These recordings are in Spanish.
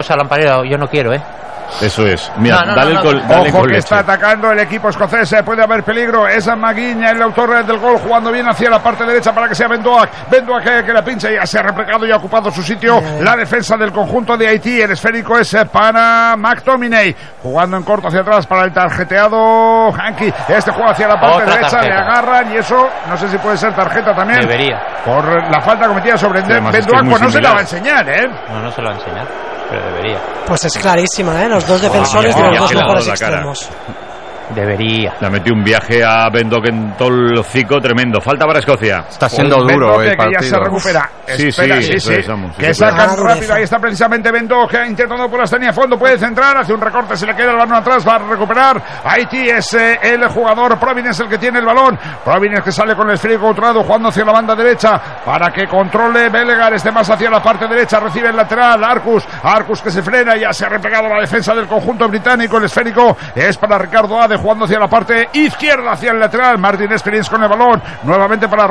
cosa lamparera, yo no quiero, Eso es. Mira, No, dale Ojo con que leche. está atacando el equipo escocés, puede haber peligro. Es Maguiña, el autor del gol, jugando bien hacia la parte derecha para que sea Bendoak que la pincha, ya se ha replegado y ha ocupado su sitio la defensa del conjunto de Haití. El esférico es para McTominay, jugando en corto hacia atrás para el tarjeteado Hanky. Este juega hacia la parte derecha, tarjeta. le agarran y eso no sé si puede ser tarjeta también. Debería. Por la falta cometida sobre Bendoak, pues no se la va a enseñar, No se lo va a enseñar, pero debería. Pues es clarísima, los dos defensores de los dos mejores extremos. Debería. Le metió un viaje a Bendoak en todo el hocico tremendo. Falta para Escocia. Está siendo duro el que partido. ya se recupera. Sí, Espera, sí, sí. Samu, Que sacan rápido. Ahí está precisamente Bendoak intentando por la línea a fondo. Puede centrar, hace un recorte, se le queda el balón atrás, va a recuperar. Haití es el jugador Providence el que tiene el balón. Providence que sale con el esférico controlado, jugando hacia la banda derecha para que controle Belegar. Este más hacia la parte derecha, recibe el lateral Arcus que se frena, ya se ha replegado la defensa del conjunto británico. El esférico es para Ricardo Ade, jugando hacia la parte izquierda, hacia el lateral. Martin Experience con el balón, nuevamente para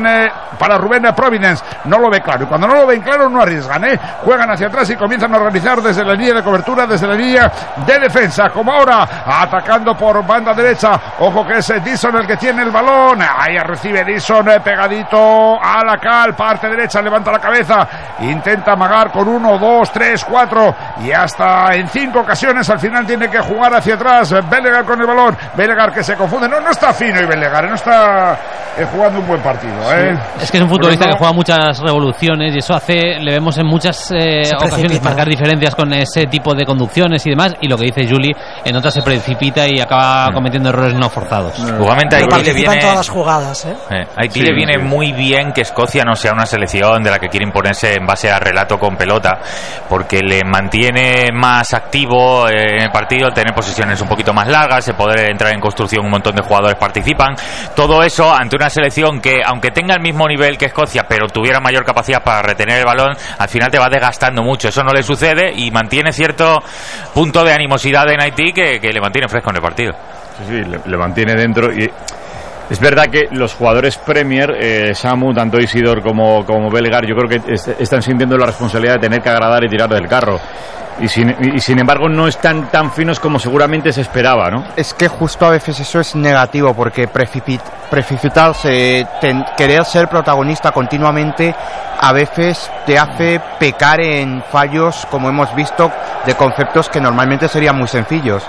Rubén Providence. No lo ve claro, y cuando no lo ven claro no arriesgan, juegan hacia atrás y comienzan a organizar desde la línea de cobertura, desde la línea de defensa, como ahora atacando por banda derecha. Ojo que es Dixon el que tiene el balón, ahí recibe Dixon pegadito a la cal, parte derecha, levanta la cabeza, intenta amagar con 1, 2, 3, 4 y hasta en 5 ocasiones al final tiene que jugar hacia atrás. Belegar con el balón, Belegar que se confunde, no está fino, y Belegar no está jugando un buen partido, Es que es un futbolista que juega muchas revoluciones y eso le vemos en muchas ocasiones marcar diferencias con ese tipo de conducciones y demás, y lo que dice Juli, en otras se precipita y acaba cometiendo errores no forzados. Igualmente Haití le viene, en todas las jugadas, Haití le viene muy bien que Escocia no sea una selección de la que quiere imponerse en base a relato con pelota, porque le mantiene más activo en el partido, tener posiciones un poquito más largas, el poder entrar en construcción, un montón de jugadores participan, todo eso ante una selección que, aunque tenga el mismo nivel que Escocia, pero tuviera mayor capacidad para retener el balón, al final te va desgastando mucho. Eso no le sucede y mantiene cierto punto de animosidad en Haití que le mantiene fresco en el partido. Sí, le mantiene dentro. Y es verdad que los jugadores Premier, Samu, tanto Isidor como Belegar, yo creo que están sintiendo la responsabilidad de tener que agradar y tirar del carro. Y sin embargo no están tan finos como seguramente se esperaba, ¿no? Es que justo a veces eso es negativo, porque precipitarse, querer ser protagonista continuamente, a veces te hace pecar en fallos, como hemos visto, de conceptos que normalmente serían muy sencillos.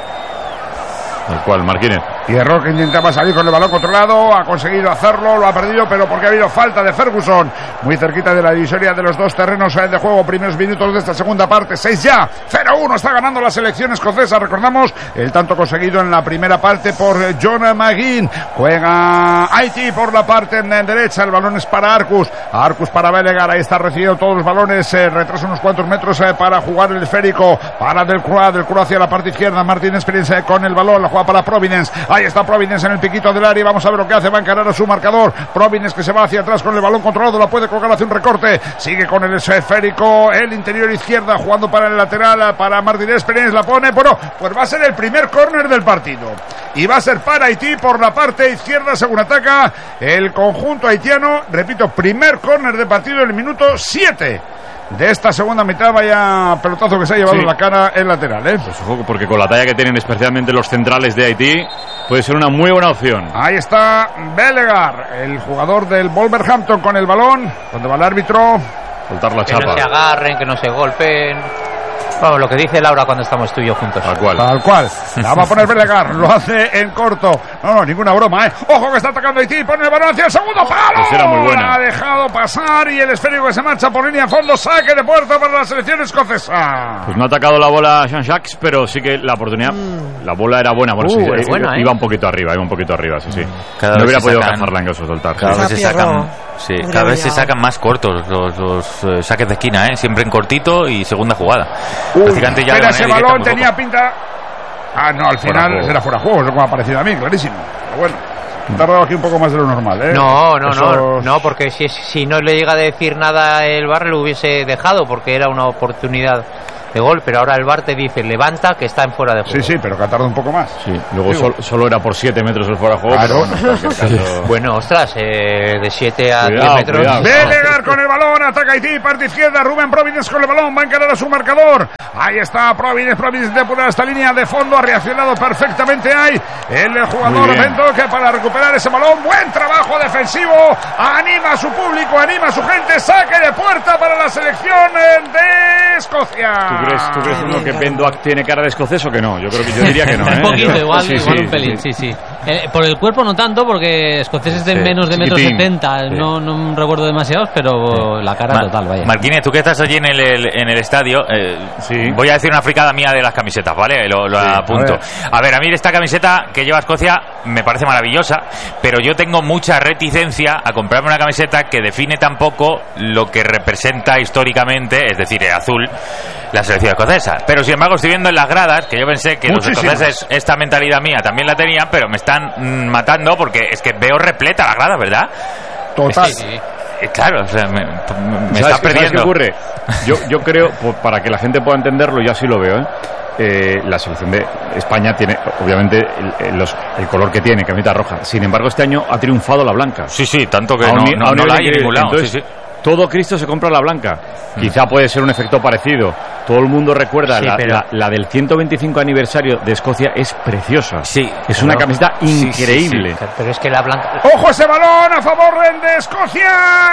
Tal cual, Marquínez. Y error que intentaba salir con el balón controlado, ha conseguido hacerlo, lo ha perdido, pero porque ha habido falta de Ferguson, muy cerquita de la divisoria de los dos terrenos de juego. Primeros minutos de esta segunda parte, 6 ya, 0-1, está ganando la selección escocesa. Recordamos el tanto conseguido en la primera parte por John McGinn. Juega Haití por la parte derecha, el balón es para Arcus para Belegar, ahí está recibiendo todos los balones, retrasa unos cuantos metros para jugar el esférico para del Croa hacia la parte izquierda. Martin Experience con el balón, la juega para Providence. Ahí está Providence en el piquito del área. Vamos a ver lo que hace. Va a encarar a su marcador. Providence que se va hacia atrás con el balón controlado. La puede colgar, hace un recorte. Sigue con el esférico. El interior izquierda jugando para el lateral. Para Martin Experience. La pone. Bueno, pues va a ser el primer córner del partido. Y va a ser para Haití por la parte izquierda según ataca el conjunto haitiano. Repito, primer córner del partido en el minuto 7. De esta segunda mitad, vaya pelotazo que se ha llevado en la cara el lateral, Pues ojo, porque con la talla que tienen especialmente los centrales de Haití, puede ser una muy buena opción. Ahí está Belegar, el jugador del Wolverhampton con el balón, donde va el árbitro. Soltar la chapa. Que no se agarren, que no se golpeen. Vamos, lo que dice Laura cuando estamos tú y yo juntos. Tal cual. La va a poner Belegar, lo hace en corto. No, ninguna broma, Ojo que está atacando Haití, pone el balón hacia el segundo palo. Pues era muy buena. Ha dejado pasar y el esférico que se marcha por línea a fondo, saque de puerta para la selección escocesa. Pues no ha atacado la bola Jean-Jacques, pero sí que la oportunidad, la bola era buena. Bueno, buena, iba un poquito arriba, sí. No hubiera podido cazarla en caso de soltar. Cada vez se sacan más cortos los saques de esquina, siempre en cortito y segunda jugada. Pero ese balón tenía pinta. No, al final era fuera de juego, es como ha parecido a mí, clarísimo. Pero bueno, he tardado aquí un poco más de lo normal, No, porque si no le llega a decir nada el VAR lo hubiese dejado, porque era una oportunidad de gol, pero ahora el VAR te dice levanta que está en fuera de juego. Sí, pero que ha tardado un poco más. Sí, luego solo era por 7 metros el fuera de juego. Claro. Bueno, ostras, de 7 a 10 metros. Cuidado. Belegar con el balón, ataca Haití, parte izquierda, Rubén Providence con el balón, va a encarar a su marcador. Ahí está Providence depura esta línea de fondo, ha reaccionado perfectamente ahí el jugador Bento, que para recuperar ese balón, buen trabajo defensivo, anima a su público, anima a su gente, saque de puerta para la selección de Escocia. ¿Tú crees uno que Bendoak tiene cara de escocés o que no? Yo diría que no, Un poquito, igual un pelín, sí. sí. Por el cuerpo no tanto, porque escoceses de menos de metro 70, no recuerdo demasiados, pero la cara total, vaya. Marquínez, tú que estás allí en el estadio, voy a decir una fricada mía de las camisetas, ¿vale? Lo apunto. A ver, a mí esta camiseta que lleva Escocia me parece maravillosa, pero yo tengo mucha reticencia a comprarme una camiseta que define tan poco lo que representa históricamente, es decir, el azul, la selección escocesa. Pero sin embargo estoy viendo en las gradas que yo pensé que los escoceses esta mentalidad mía también la tenían, pero me están matando porque es que veo repleta la grada, ¿verdad? Total. Claro, o sea, me está perdiendo. ¿Sabes qué ocurre? Yo creo, para que la gente pueda entenderlo, yo así lo veo, la selección de España tiene, obviamente, el color que tiene, camiseta roja. Sin embargo, este año ha triunfado la blanca. Sí, tanto que no la hay en ningún lado. Entonces, todo Cristo se compra la blanca. Quizá puede ser un efecto parecido. Todo el mundo recuerda la del 125 aniversario de Escocia, es preciosa. Sí, es una camiseta increíble. Sí. Pero es que la blanca... ¡Ojo ese balón a favor de Escocia!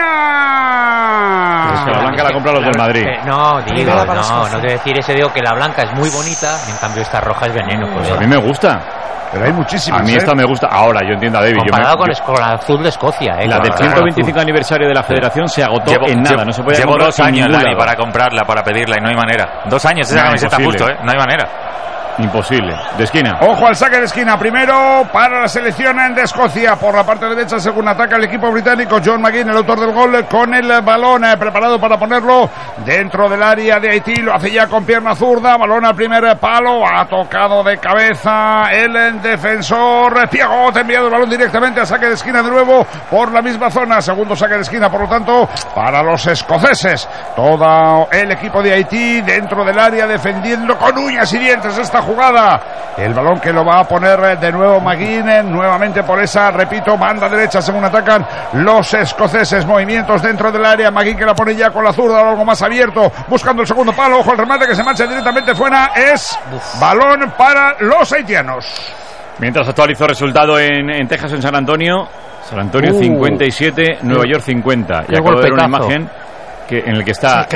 ¡Esquina! Pero es que la blanca la compran los del Madrid. No quiero decir eso, digo que la blanca es muy bonita, en cambio esta roja es veneno. Pues a mí me gusta. Pero hay muchísimas. A mí esta me gusta. Ahora, yo entiendo a David. Comparado con el azul de Escocia. La del 125 aniversario de la Federación se agotó en nada. No se puede llevo 2 años, Dani, para comprarla, para pedirla, y no hay manera. 2 años esa camiseta justo, no hay manera. Imposible. De esquina. Ojo al saque de esquina. Primero para la selección de Escocia. Por la parte derecha, según ataca el equipo británico. John McGinn, el autor del gol, con el balón preparado para ponerlo dentro del área de Haití. Lo hace ya con pierna zurda. Balón al primer palo. Ha tocado de cabeza el defensor Piagot. Ha enviado el balón directamente al saque de esquina de nuevo por la misma zona. Segundo saque de esquina, por lo tanto, para los escoceses. Todo el equipo de Haití dentro del área defendiendo con uñas y dientes esta jugada. El balón que lo va a poner de nuevo McGinn, nuevamente por esa, repito, banda derecha según atacan los escoceses. Movimientos dentro del área. McGinn que la pone ya con la zurda, algo más abierto, buscando el segundo palo. Ojo el remate que se marcha directamente fuera. Es balón para los haitianos. Mientras actualizo resultado en Texas, en San Antonio. San Antonio 57, Nueva York 50. Y acabo de ver una imagen en el que está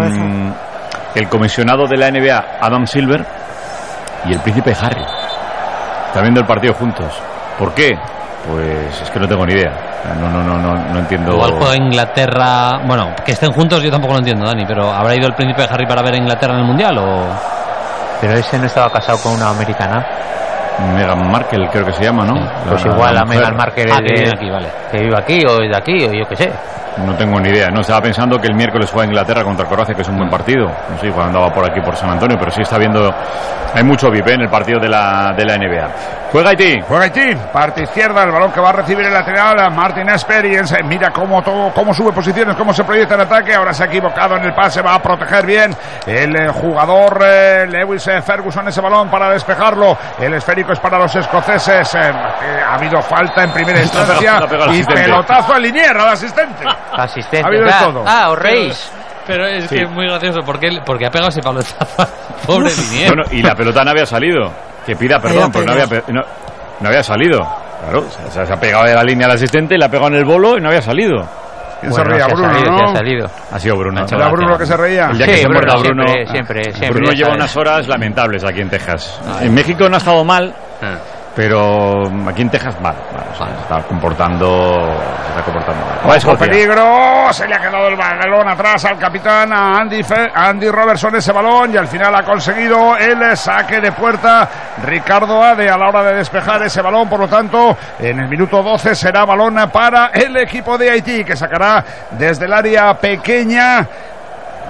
el comisionado de la NBA, Adam Silver, y el príncipe Harry. Están viendo el partido juntos. ¿Por qué? Pues es que no tengo ni idea. No entiendo. Igual juega Inglaterra. Bueno, que estén juntos yo tampoco lo entiendo, Dani, pero ¿habrá ido el príncipe Harry para ver a Inglaterra en el Mundial o...? Pero ese no estaba casado con una americana. Meghan Markle creo que se llama, ¿no? Pues igual a Meghan Markle que vive aquí o es de aquí o yo qué sé. No tengo ni idea. No estaba pensando que el miércoles juega Inglaterra contra Croacia, que es un buen partido. No sé cuando andaba por aquí por San Antonio, pero sí está viendo. Hay mucho VIP en el partido de la NBA. Juega Haití. Juega Haití. Parte izquierda, el balón que va a recibir el lateral. Martin Experience. Mira cómo sube posiciones, cómo se proyecta el ataque. Ahora se ha equivocado en el pase. Va a proteger bien el jugador Lewis Ferguson ese balón para despejarlo. El esférico es para los escoceses. Ha habido falta en primera instancia y pelotazo al linier, al asistente. Asistente. Ha habido de todo. Os reís. Pero es que es muy gracioso porque ha pegado ese pelotazo. Pobre linier. Bueno, y la pelota no había salido. Que pida perdón, pero no había salido. Claro, se ha pegado de la línea al asistente, la ha pegado en el bolo y no había salido. ¿Quién se reía? Bruno, ¿no? Ha salido. Ha sido Bruno. ¿Era Bruno que se reía? El día que se muerda Bruno. Siempre. Bruno lleva unas horas lamentables aquí en Texas. En México no ha estado mal, pero aquí en Texas mal. Se está comportando mal. Con peligro, se le ha quedado el balón atrás al capitán, a Andy Robertson ese balón, y al final ha conseguido el saque de puerta Ricardo Ade a la hora de despejar ese balón. Por lo tanto, en el minuto 12 será balón para el equipo de Haití, que sacará desde el área pequeña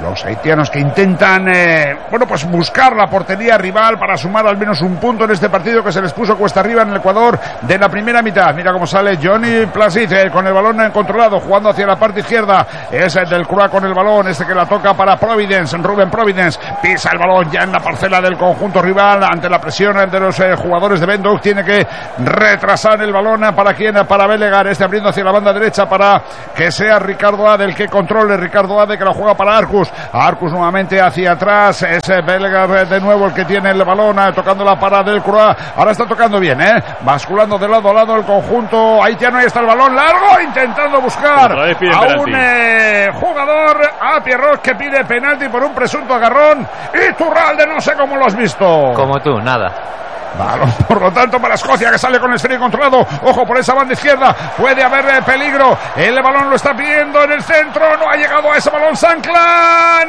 Los haitianos que intentan, pues buscar la portería rival para sumar al menos un punto en este partido que se les puso cuesta arriba en el Ecuador de la primera mitad. Mira cómo sale Johnny Placid con el balón controlado, jugando hacia la parte izquierda. Es el del Croix con el balón, que la toca para Providence. Ruben Providence pisa el balón ya en la parcela del conjunto rival ante la presión de los jugadores de Benduk. Tiene que retrasar el balón para Belegar, abriendo hacia la banda derecha para que sea Ricardo Ade el que controle. Ricardo Ade que la juega para Arcus nuevamente hacia atrás. Es Belegar de nuevo el que tiene el balón, tocando la para del Croix. Ahora está tocando bien, basculando de lado a lado el conjunto haitiano. Ahí está el balón largo, intentando buscar a un jugador, a Pierrot, que pide penalti por un presunto agarrón. Y Turralde, no sé cómo lo has visto. Como tú, nada. Balón, por lo tanto, para Escocia, que sale con el esférico controlado. Ojo por esa banda izquierda, puede haber peligro. El balón lo está pidiendo en el centro, no ha llegado a ese balón. Sanclan,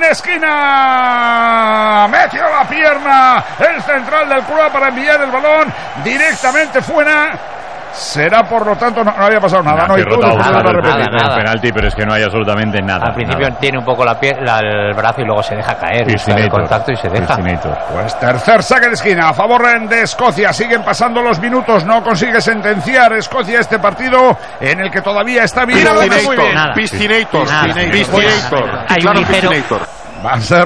esquina, metió la pierna el central del Croix para enviar el balón directamente fuera. Será, por lo tanto, no había pasado nada. No hay penalti, pero es que no hay absolutamente nada. Al principio tiene un poco el brazo y luego se deja caer. El contacto y se deja. Pues tercer saque de esquina a favor de Escocia. Siguen pasando los minutos. No consigue sentenciar Escocia este partido en el que todavía está bien. Pistinator. Hay un ligero. Va a ser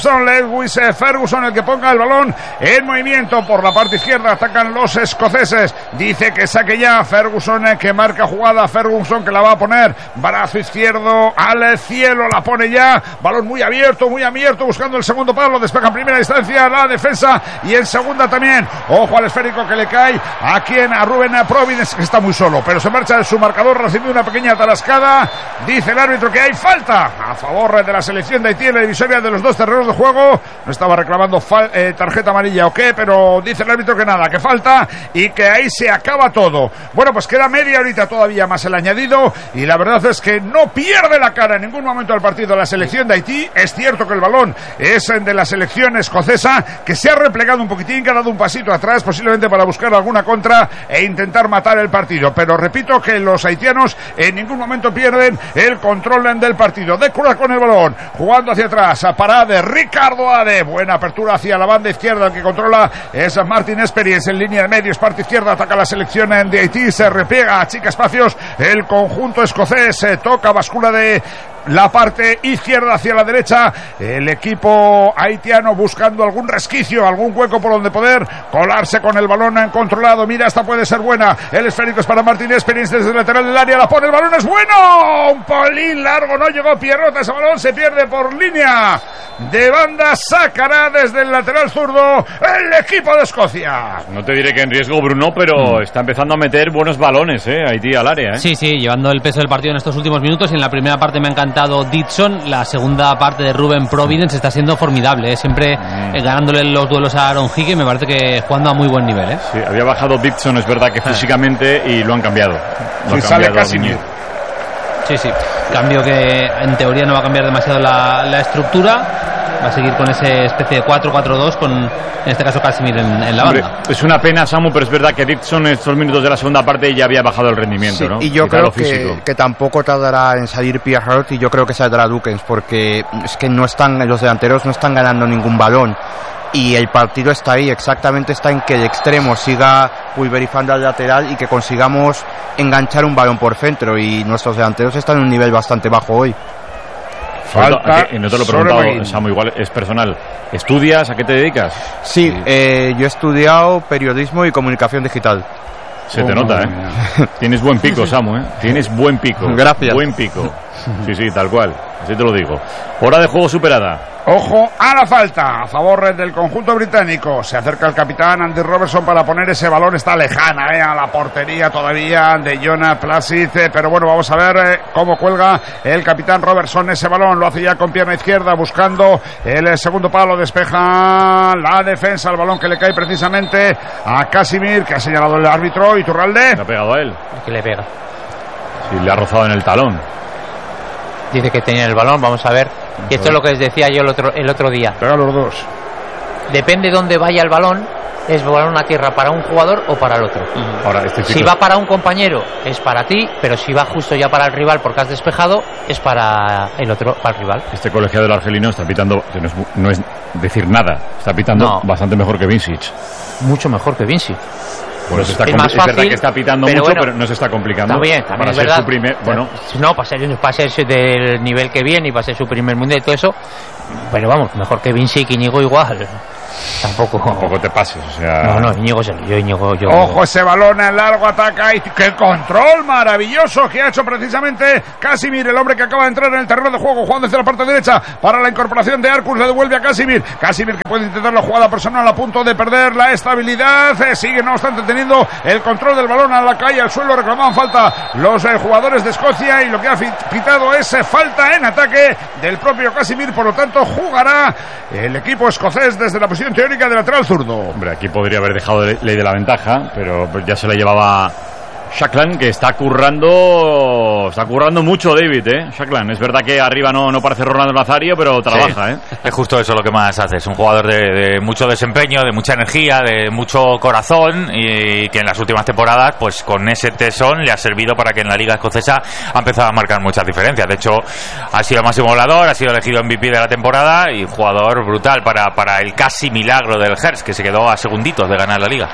Lewis Ferguson el que ponga el balón en movimiento por la parte izquierda. Atacan los escoceses. Dice que saque ya Ferguson, que marca jugada. Ferguson que la va a poner. Brazo izquierdo al cielo. La pone ya. Balón muy abierto, buscando el segundo palo. Despeja en primera distancia la defensa y en segunda también. Ojo al esférico que le cae a Ruben Providence, que está muy solo, pero se marcha de su marcador. Recibe una pequeña tarascada. Dice el árbitro que hay falta a favor de la selección de Haití en la división de los dos terrenos de juego. No estaba reclamando tarjeta amarilla o qué, pero dice el árbitro que nada, que falta y que ahí se acaba todo. Bueno, pues queda media horita todavía más el añadido y la verdad es que no pierde la cara en ningún momento del partido la selección de Haití. Es cierto que el balón es de la selección escocesa, que se ha replegado un poquitín, que ha dado un pasito atrás, posiblemente para buscar alguna contra e intentar matar el partido, pero repito que los haitianos en ningún momento pierden el control del partido. De Croix con el balón, jugando hacia atrás para de Ricardo Ade. Buena apertura hacia la banda izquierda. El que controla es Martin Experience en línea de medios. Parte izquierda, ataca la selección de Haití. Se repliega, achica espacios el conjunto escocés. Toca, bascula de la parte izquierda hacia la derecha. El equipo haitiano buscando algún resquicio, algún hueco por donde poder colarse con el balón controlado. Mira, esta puede ser buena. El esférico es para Martin Experience desde el lateral del área. La pone, el balón es bueno. Un polín largo, no llegó Pierrot. Ese balón se pierde por línea de banda. Sacará desde el lateral zurdo el equipo de Escocia. No te diré que en riesgo, Bruno, pero está empezando a meter buenos balones, Haití al área. Sí, llevando el peso del partido en estos últimos minutos. Y en la primera parte me ha encantado Dixon. La segunda parte de Ruben Providence está siendo formidable, siempre ganándole los duelos a Aaron Higgins. Me parece que jugando a muy buen nivel. Sí, había bajado Dixon, es verdad que físicamente, y lo han cambiado. Sale Casimir. Sí, cambio que en teoría no va a cambiar demasiado la estructura. Va a seguir con esa especie de 4-4-2 con, en este caso, Casimir en la banda. Es una pena, Samu, pero es verdad que Dixon en estos minutos de la segunda parte ya había bajado el rendimiento, ¿no? Y yo creo que tampoco tardará en salir Pierrot, y yo creo que saldrá Dukens, porque es que los delanteros no están ganando ningún balón. Y el partido está ahí, exactamente está en que el extremo siga pulverizando al lateral y que consigamos enganchar un balón por centro, y nuestros delanteros están en un nivel bastante bajo hoy. Falta. No te lo he preguntado, Samu, igual es personal. ¿Estudias? ¿A qué te dedicas? Sí, yo he estudiado periodismo y comunicación digital. Se te nota, Tienes buen pico, Samu, Tienes buen pico. Gracias. Buen pico. Sí, tal cual. Así te lo digo. Hora de juego superada. Ojo a la falta a favor del conjunto británico. Se acerca el capitán Andy Robertson para poner ese balón. Está lejana a la portería todavía de Jonah Placid, pero bueno, vamos a ver cómo cuelga el capitán Robertson ese balón. Lo hace ya con pierna izquierda, buscando el segundo palo. Despeja la defensa, el balón que le cae precisamente a Casimir, que ha señalado el árbitro. Iturralde. Le ha pegado a él. Que le pega. Sí, le ha rozado en el talón. Dice que tenía el balón, vamos a ver. Y esto es lo que les decía yo el otro día. Pega los dos. Depende dónde vaya el balón, es balón a tierra para un jugador o para el otro. Ahora, si va para un compañero es para ti, pero si va justo ya para el rival porque has despejado es para el otro, para el rival. Este colegiado del argelino está pitando, que no es decir nada, está pitando bastante mejor que Vincic. Mucho mejor que Vincic. Pues es verdad que está pitando mucho, pero no se está complicando. También para es ser verdad. Su primer, no, para ser del nivel que viene y para ser su primer mundial y todo eso. Pero vamos, mejor que Vincic y Íñigo igual. Tampoco te pases, o sea... No, Íñigo. Ojo, ese balón en largo, ataca y ¡qué control maravilloso que ha hecho precisamente Casimir, el hombre que acaba de entrar en el terreno de juego, jugando desde la parte derecha para la incorporación de Arcus, le devuelve a Casimir que puede intentar la jugada personal a punto de perder la estabilidad, sigue no obstante teniendo el control del balón a la calle, al suelo, reclamaban falta los jugadores de Escocia y lo que ha pitado es falta en ataque del propio Casimir, por lo tanto jugará el equipo escocés desde la posición teórica de lateral zurdo. Hombre, aquí podría haber dejado ley de la ventaja, pero ya se le llevaba Shaklan, que está currando mucho, David, Shaklan, es verdad que arriba no parece Ronaldo Nazario, pero trabaja, Es justo eso lo que más hace, es un jugador de mucho desempeño, de mucha energía, de mucho corazón, y que en las últimas temporadas, pues con ese tesón le ha servido para que en la liga escocesa ha empezado a marcar muchas diferencias. De hecho, ha sido máximo goleador, ha sido elegido MVP de la temporada y jugador brutal para el casi milagro del Hearts, que se quedó a segunditos de ganar la liga.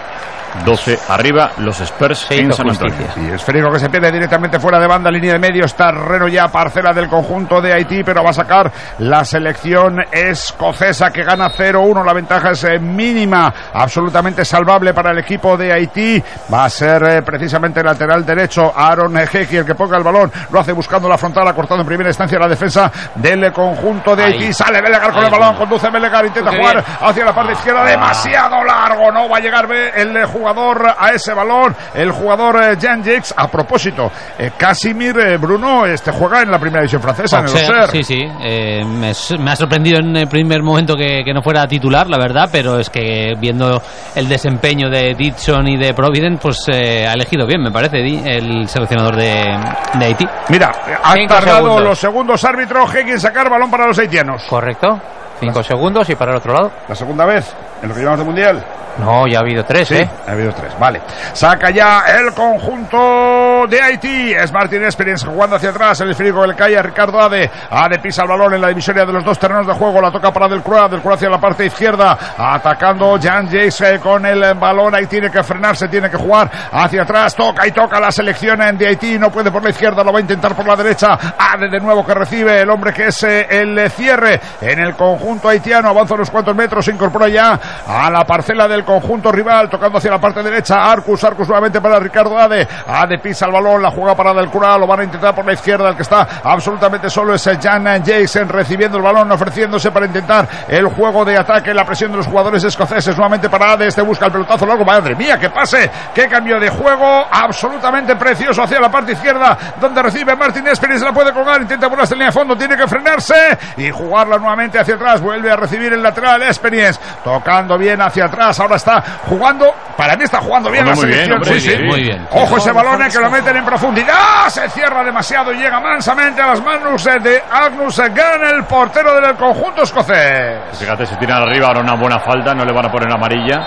12 arriba los Spurs en San Antonio. Y esférico que se pierde directamente fuera de banda, línea de medio, está terreno ya parcela del conjunto de Haití, pero va a sacar la selección escocesa que gana 0-1, la ventaja es mínima, absolutamente salvable para el equipo de Haití, va a ser precisamente el lateral derecho Aaron Heki el que ponga el balón, lo hace buscando la frontal, ha cortado en primera instancia la defensa del conjunto de Haití, sale Belegar con el balón, conduce Belegar, intenta jugar hacia la parte izquierda, demasiado largo, no va a llegar el jugador a ese balón, el jugador Jan Jakes. A propósito, Casimir, Bruno, juega en la primera división francesa, en el Auxerre. Sí, me ha sorprendido en el primer momento que no fuera titular, la verdad, pero es que viendo el desempeño de Dixon y de Providence, pues ha elegido bien, me parece, el seleccionador de Haití. Mira, han tardado los segundos árbitros en sacar balón para los haitianos. Correcto. 5 segundos y para el otro lado. La segunda vez en lo que llevamos de mundial. No, ya ha habido 3, sí, ha habido 3, vale. Saca ya el conjunto de Haití. Es Martin Experience jugando hacia atrás. El esférico del calle Ricardo Ade. Ade pisa el balón en la divisoria de los dos terrenos de juego. La toca para Del Croix hacia la parte izquierda. Atacando Jan Jakes con el balón. Ahí tiene que frenarse, tiene que jugar hacia atrás. Toca la selección de Haití. No puede por la izquierda, lo va a intentar por la derecha. Ade de nuevo que recibe el hombre que es el cierre en el conjunto haitiano. Avanza unos cuantos metros, se incorpora ya a la parcela del conjunto rival, tocando hacia la parte derecha. Arcus nuevamente para Ricardo Ade. Ade pisa el balón, la juega para Del Croix, lo van a intentar por la izquierda. El que está absolutamente solo es Jan Jakes recibiendo el balón, ofreciéndose para intentar el juego de ataque, la presión de los jugadores escoceses. Nuevamente para Ade, busca el pelotazo largo. Madre mía, que pase, qué cambio de juego absolutamente precioso hacia la parte izquierda, donde recibe Martin Experience, la puede colgar, intenta por la línea de fondo, tiene que frenarse y jugarla nuevamente hacia atrás. Vuelve a recibir el lateral Experience, tocando bien hacia atrás. Ahora está jugando, para mí está jugando bien la selección. Muy bien. Ojo ese balón que lo meten en profundidad, se cierra demasiado y llega mansamente a las manos de Agnus Gunn, el portero del conjunto escocés. Fíjate, se tiran arriba, ahora una buena falta, no le van a poner amarilla.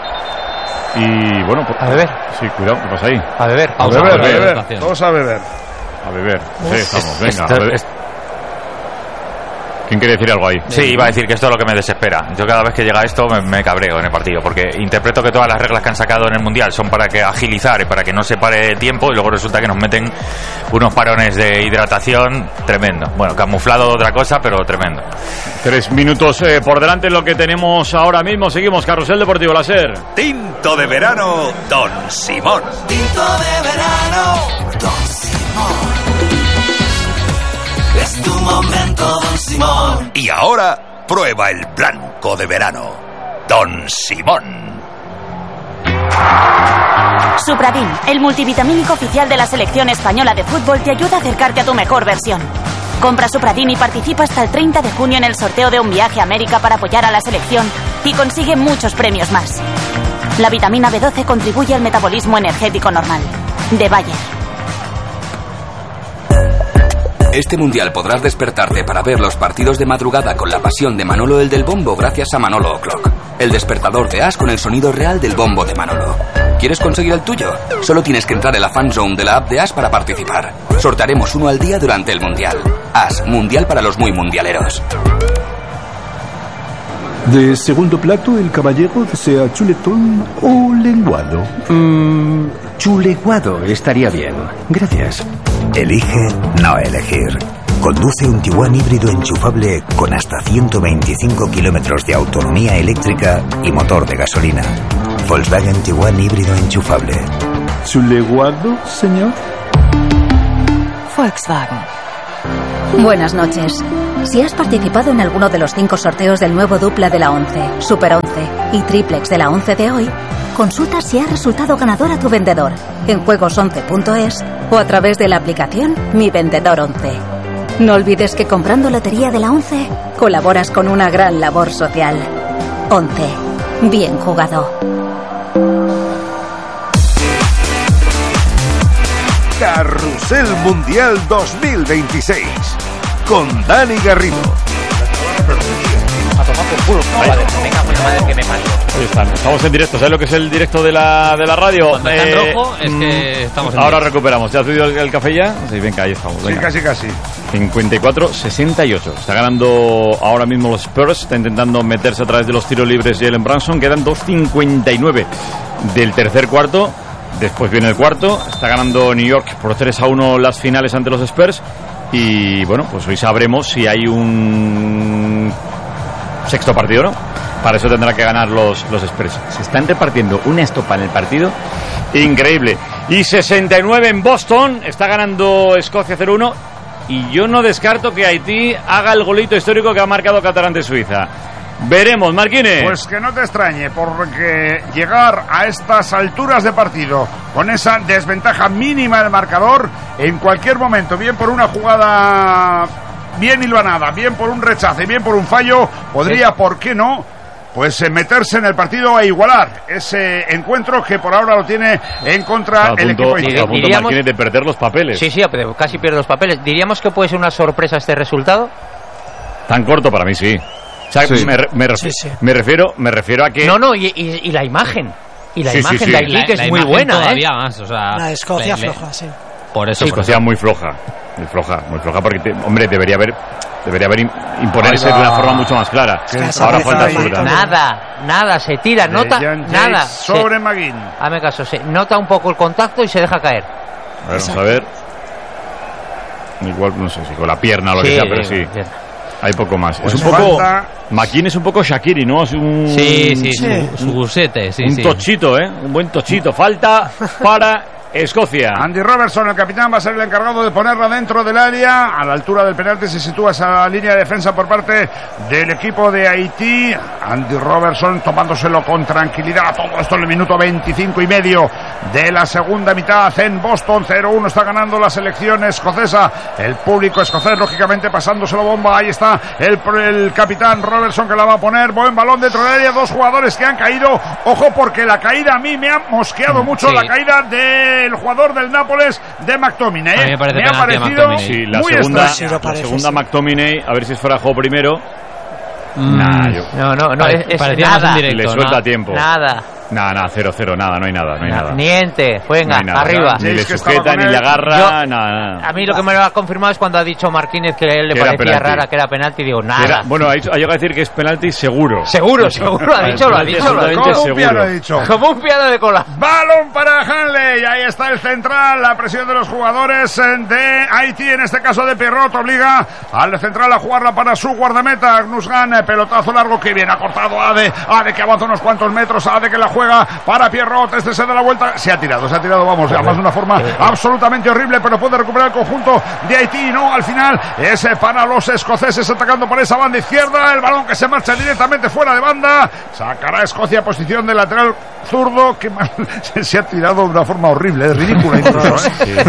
Y bueno, pues, a beber. Sí, cuidado, ¿qué pasa ahí? A beber. A beber. Todos a beber. A beber. Sí, estamos, venga, a beber. ¿Quién quiere decir algo ahí? Sí, iba a decir que esto es lo que me desespera. Yo cada vez que llega esto me cabreo en el partido, porque interpreto que todas las reglas que han sacado en el Mundial son para que agilizar y para que no se pare tiempo, y luego resulta que nos meten unos parones de hidratación tremendo. Bueno, camuflado de otra cosa, pero tremendo. 3 minutos por delante es lo que tenemos ahora mismo. Seguimos, Carrusel Deportivo Láser. Tinto de verano, Don Simón. Tinto de verano, Don Simón. Es tu momento, Don Simón. Y ahora, prueba el blanco de verano, Don Simón. Supradin, el multivitamínico oficial de la selección española de fútbol, te ayuda a acercarte a tu mejor versión. Compra Supradin y participa hasta el 30 de junio en el sorteo de un viaje a América para apoyar a la selección y consigue muchos premios más. La vitamina B12 contribuye al metabolismo energético normal. De Bayer. Este mundial podrás despertarte para ver los partidos de madrugada con la pasión de Manolo el del Bombo gracias a Manolo O'Clock. El despertador de As con el sonido real del bombo de Manolo. ¿Quieres conseguir el tuyo? Solo tienes que entrar en la fan zone de la app de As para participar. Sortearemos uno al día durante el Mundial. As, Mundial para los muy mundialeros. De segundo plato, el caballero desea chuletón o lenguado. Chuleguado estaría bien. Gracias. Elige no elegir. Conduce un Tiguan híbrido enchufable con hasta 125 kilómetros de autonomía eléctrica y motor de gasolina. Volkswagen Tiguan híbrido enchufable. ¿Chuleguado, señor? Volkswagen. Buenas noches. Si has participado en alguno de los 5 sorteos del nuevo dupla de la 11, Super 11 y triplex de la 11 de hoy, consulta si ha resultado ganador a tu vendedor en juegos11.es o a través de la aplicación Mi Vendedor 11. No olvides que comprando lotería de la 11 colaboras con una gran labor social. 11. Bien jugado. Carrusel Mundial 2026 con Dani Garrido. A tomar por culo. Venga, buena madre que me parió. Ahí están. Estamos en directo. ¿Sabes lo que es el directo de la radio? Cuando está en rojo es que estamos en ahora directo. recuperamos. ¿Ya has pedido el café ya? Sí, venga, ahí estamos. Venga. Sí, casi. 54-68. Está ganando ahora mismo los Spurs. Está intentando meterse a través de los tiros libres Jalen Brunson. Quedan 2:59 del tercer cuarto. Después viene el cuarto. Está ganando New York por 3-1 las finales ante los Spurs. Y bueno, pues hoy sabremos si hay un sexto partido, ¿no? Para eso tendrá que ganar los Spurs. Se están repartiendo una estopa en el partido increíble. Y 69 en Boston. Está ganando Escocia 0-1. Y yo no descarto que Haití haga el golito histórico que ha marcado Qatar ante Suiza. Veremos, Marquines. Pues que no te extrañe, porque llegar a estas alturas de partido con esa desventaja mínima del marcador, en cualquier momento, bien por una jugada bien hilvanada, bien por un rechace, bien por un fallo, podría, sí, ¿por qué no?, pues meterse en el partido e igualar ese encuentro que por ahora lo tiene en contra el equipo haitiano. A punto Marquines de perder los papeles. Sí, pero casi pierde los papeles. ¿Diríamos que puede ser una sorpresa este resultado? Tan corto para mí, sí. O sea, sí. Me refiero a que... No, y la imagen. Y la imagen de Haití, que es muy buena, todavía más, o sea, la Escocia floja, sí. Por eso. Escocia muy floja, porque, hombre, debería haber imponerse de una forma mucho más clara. Ahora falta absoluta. Nada, se tira, nota, nada. Sobre Maguín. Hazme caso, se nota un poco el contacto y se deja caer. Vamos a ver. Igual, no sé si con la pierna o lo que sea, pero sí. Hay poco más. Pues es un poco... McKean es un poco Shaqiri, ¿no? Es un... Sí. Su gusete, sí. Un tochito, ¿eh? Un buen tochito. Falta para Escocia. Andy Robertson, el capitán, va a ser el encargado de ponerla dentro del área. A la altura del penalti se sitúa esa línea de defensa por parte del equipo de Haití. Andy Robertson tomándoselo con tranquilidad. Todo esto en el minuto 25 y medio de la segunda mitad en Boston. 0-1 está ganando la selección escocesa. El público escocés, lógicamente, pasándoselo bomba. Ahí está el capitán Robertson, que la va a poner. Buen balón dentro del área. Dos jugadores que han caído. Ojo, porque la caída a mí me ha mosqueado mucho. Sí. La caída del jugador del Nápoles, de McTominay. A mí me ha parecido sí, la segunda McTominay, a ver si es fuera de juego primero. No, parecía nada. Más en directo, y le suelta a tiempo. Nada, 0-0, nada, no hay nada. Niente, venga, no nada, arriba. Ni le sujeta, ni le agarra, nada. A mí lo que me lo ha confirmado es cuando ha dicho Marquínez que a él le parecía rara que era penalti, digo, nada. Bueno, ha llegado a decir que es penalti seguro. Seguro, lo ha dicho. Como un piano, ha dicho. Como un piano de cola. Balón para Hanley, ahí está el central, la presión de los jugadores de Haití, en este caso de Pierrot, obliga al central a jugarla para su guardameta, Gnusgan, pelotazo largo que viene, ha cortado Ade que avanza unos cuantos metros, Ade que la juega para Pierrot, este se da la vuelta, se ha tirado, vamos, además de una forma absolutamente horrible, pero puede recuperar el conjunto de Haití, no, al final es para los escoceses atacando por esa banda izquierda, el balón que se marcha directamente fuera de banda, sacará Escocia posición de lateral zurdo, que se ha tirado de una forma horrible, es ridícula incluso,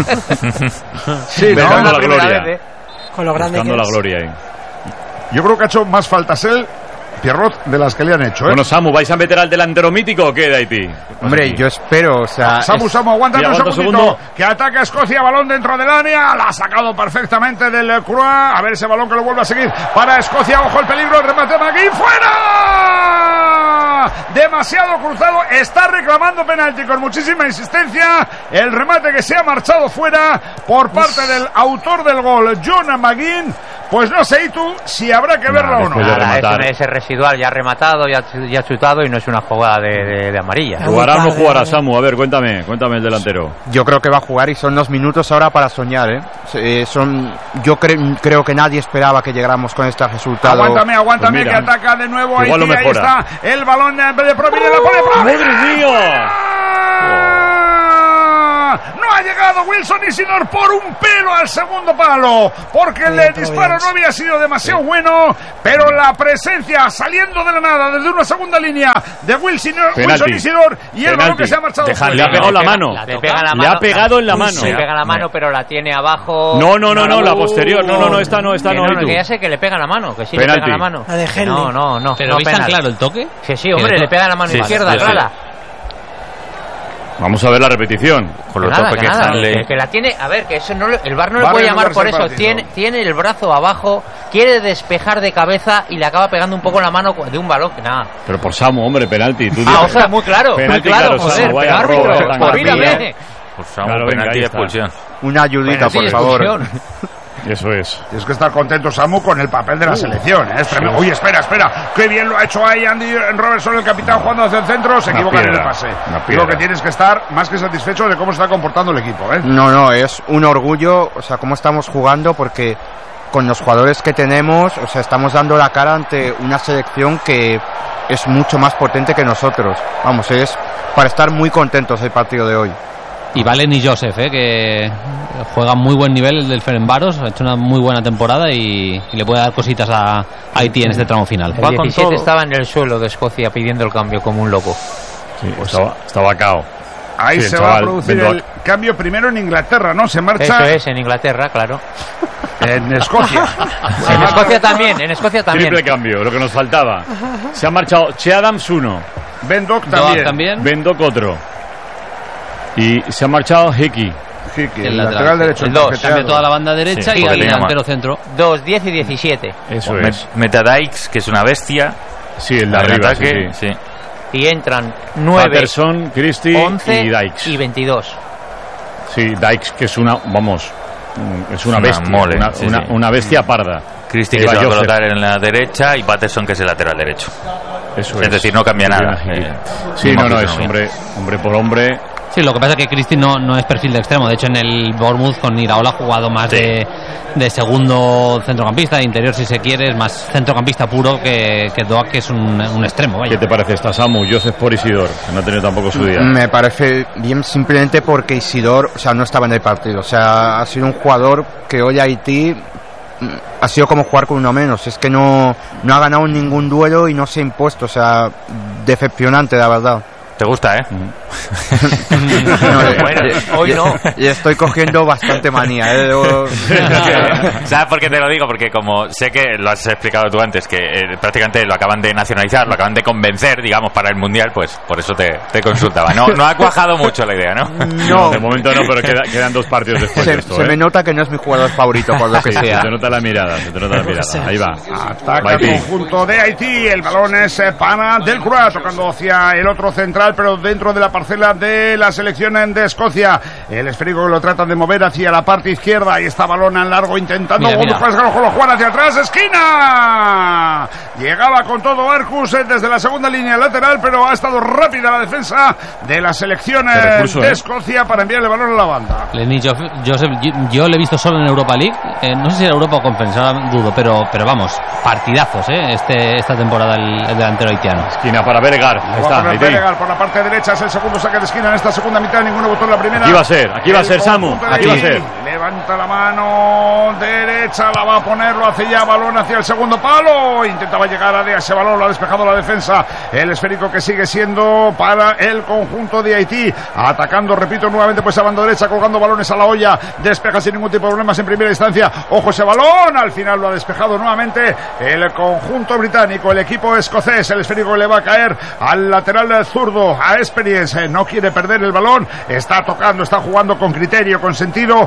Sí, buscando la gloria, con lo grande buscando la gloria ahí. Yo creo que ha hecho más faltas él, Pierrot, de las que le han hecho, ¿eh? Bueno, Samu, ¿vais a meter al delantero mítico o qué de Haití? Hombre, yo espero, o sea... Samu, aguanta un segundito, que ataca Escocia, balón dentro del área, la ha sacado perfectamente del Croix, a ver ese balón que lo vuelve a seguir para Escocia, ojo el peligro, el remate de McGinn, ¡fuera! demasiado cruzado, está reclamando penalti con muchísima insistencia. El remate que se ha marchado fuera por parte del autor del gol, John McGinn. Pues no sé, ¿y tú si habrá que verla o no? Es residual, ya ha rematado, ya ha chutado y no es una jugada de amarilla. ¿Jugará o no jugará, Samu? A ver, cuéntame el delantero. Yo creo que va a jugar y son 2 minutos ahora para soñar, ¿eh? Yo creo que nadie esperaba que llegáramos con este resultado. Aguántame, pues que ataca de nuevo Haití. Ahí está el balón de Provide, la pone Provide. ¡Madre mía! No ha llegado Wilson Isidor por un pelo al segundo palo, porque el disparo no había sido demasiado bueno, pero la presencia saliendo de la nada desde una segunda línea de Wilson Isidor y el balón que se ha marchado fuera. Le ha pegado la mano. Le ha pegado en la mano. Le pega la mano, pero la tiene abajo. No, la posterior. No, esta no. Que ya sé que le pega la mano, que sí le pega la mano. La de Henry. No. ¿Pero veis tan claro el toque? Sí, hombre, le pega la mano izquierda, clara. Vamos a ver la repetición. Con los toques que la tiene. A ver, que eso no, el VAR no le puede llamar por eso. Tiene el brazo abajo, quiere despejar de cabeza y le acaba pegando un poco la mano de un balón que nada. Pero por Samu, hombre, penalti. O sea, muy claro. Penalti, joder, Samu, árbitro, por mírame. Por Samu, penalti de expulsión. Una ayudita, por favor. Eso es. Tienes que estar contento, Samu, con el papel de la selección. Uy, espera. Qué bien lo ha hecho ahí Andy Robertson, el capitán, jugando hacia el centro. Se equivoca en el pase. Digo que tienes que estar más que satisfecho de cómo se está comportando el equipo, ¿eh? No, es un orgullo, o sea, cómo estamos jugando, porque con los jugadores que tenemos, o sea, estamos dando la cara ante una selección que es mucho más potente que nosotros. Vamos, es para estar muy contentos el partido de hoy. Y Valen y Joseph, que juegan muy buen nivel, el del Ferencváros, ha hecho una muy buena temporada y le puede dar cositas a Haití en este tramo final. El 17 estaba en el suelo de Escocia pidiendo el cambio como un loco. Sí, estaba cao. Ahí se va a producir el cambio primero en Inglaterra, ¿no? Se marcha. Eso es, en Inglaterra, claro. En Escocia. En Escocia también. Triple cambio, lo que nos faltaba. Se ha marchado Che Adams 1. Ben Doak también. Ben Doak otro. Y se ha marchado Hickey, el lateral derecho. El 2. Cambia toda la banda derecha y el delantero centro. 2, 10 y 17. Eso es. Metadykes, que es una bestia. Sí, el de arriba, sí. Y entran 9, Patterson, Christie 11 y Dykes. Y 22. Sí, Dykes, que es una bestia. Una bestia parda. Christie, que se va a colocar en la derecha, y Patterson, que es el lateral derecho. Eso es decir, no cambia nada. Es hombre por hombre. Sí, lo que pasa es que Christie no es perfil de extremo. De hecho, en el Bournemouth con Iraola ha jugado más de segundo centrocampista, de interior si se quiere, es más centrocampista puro que Doak, que es un extremo. Vaya. ¿Qué te parece esta, Samu? Joseph por Isidor, que no ha tenido tampoco su día. Me parece bien simplemente porque Isidor, o sea, no estaba en el partido. O sea, ha sido un jugador que hoy Haití ha sido como jugar con uno menos. Es que no ha ganado ningún duelo y no se ha impuesto. O sea, decepcionante, la verdad. ¿Te gusta, Bueno, hoy no. Y estoy cogiendo bastante manía, ¿Sabes por qué te lo digo? Porque como sé que lo has explicado tú antes, que prácticamente lo acaban de nacionalizar, lo acaban de convencer, digamos, para el Mundial, pues por eso te consultaba. No ha cuajado mucho la idea, ¿no? No, de momento no, pero quedan 2 partidos después de esto. Se me nota que no es mi jugador favorito, por lo que sea. Se te nota la mirada, Ahí va. Ataca el conjunto de Haití, el balón es para Delcroix, tocando hacia el otro central, pero dentro de la parcela de la selección de Escocia. El esférico lo tratan de mover hacia la parte izquierda y está balón en largo intentando Juan hacia atrás, esquina. Llegaba con todo Arcus desde la segunda línea lateral, pero ha estado rápida la defensa de la selección de Escocia para enviar el balón a la banda. Lenny Joseph, yo le he visto solo en Europa League, no sé si era Europa o Conference, ahora dudo, pero vamos, partidazos esta temporada el delantero haitiano. Esquina para Bellegar, ahí está. Bellegar por la parte derecha, es el segundo saque de esquina en esta segunda mitad, ninguno votó en la primera. Aquí va a ser Samu, aquí va a ser. Levanta la mano derecha, la va a poner, lo hace ya, balón hacia el segundo palo, intentaba llegar a ese balón, lo ha despejado la defensa, el esférico que sigue siendo para el conjunto de Haití, atacando, repito nuevamente, pues a banda derecha, colgando balones a la olla, despeja sin ningún tipo de problemas en primera instancia, ojo ese balón, al final lo ha despejado nuevamente el conjunto británico, el equipo escocés, el esférico le va a caer al lateral del zurdo, a Experience, no quiere perder el balón, está tocando, está jugando con criterio, con sentido, el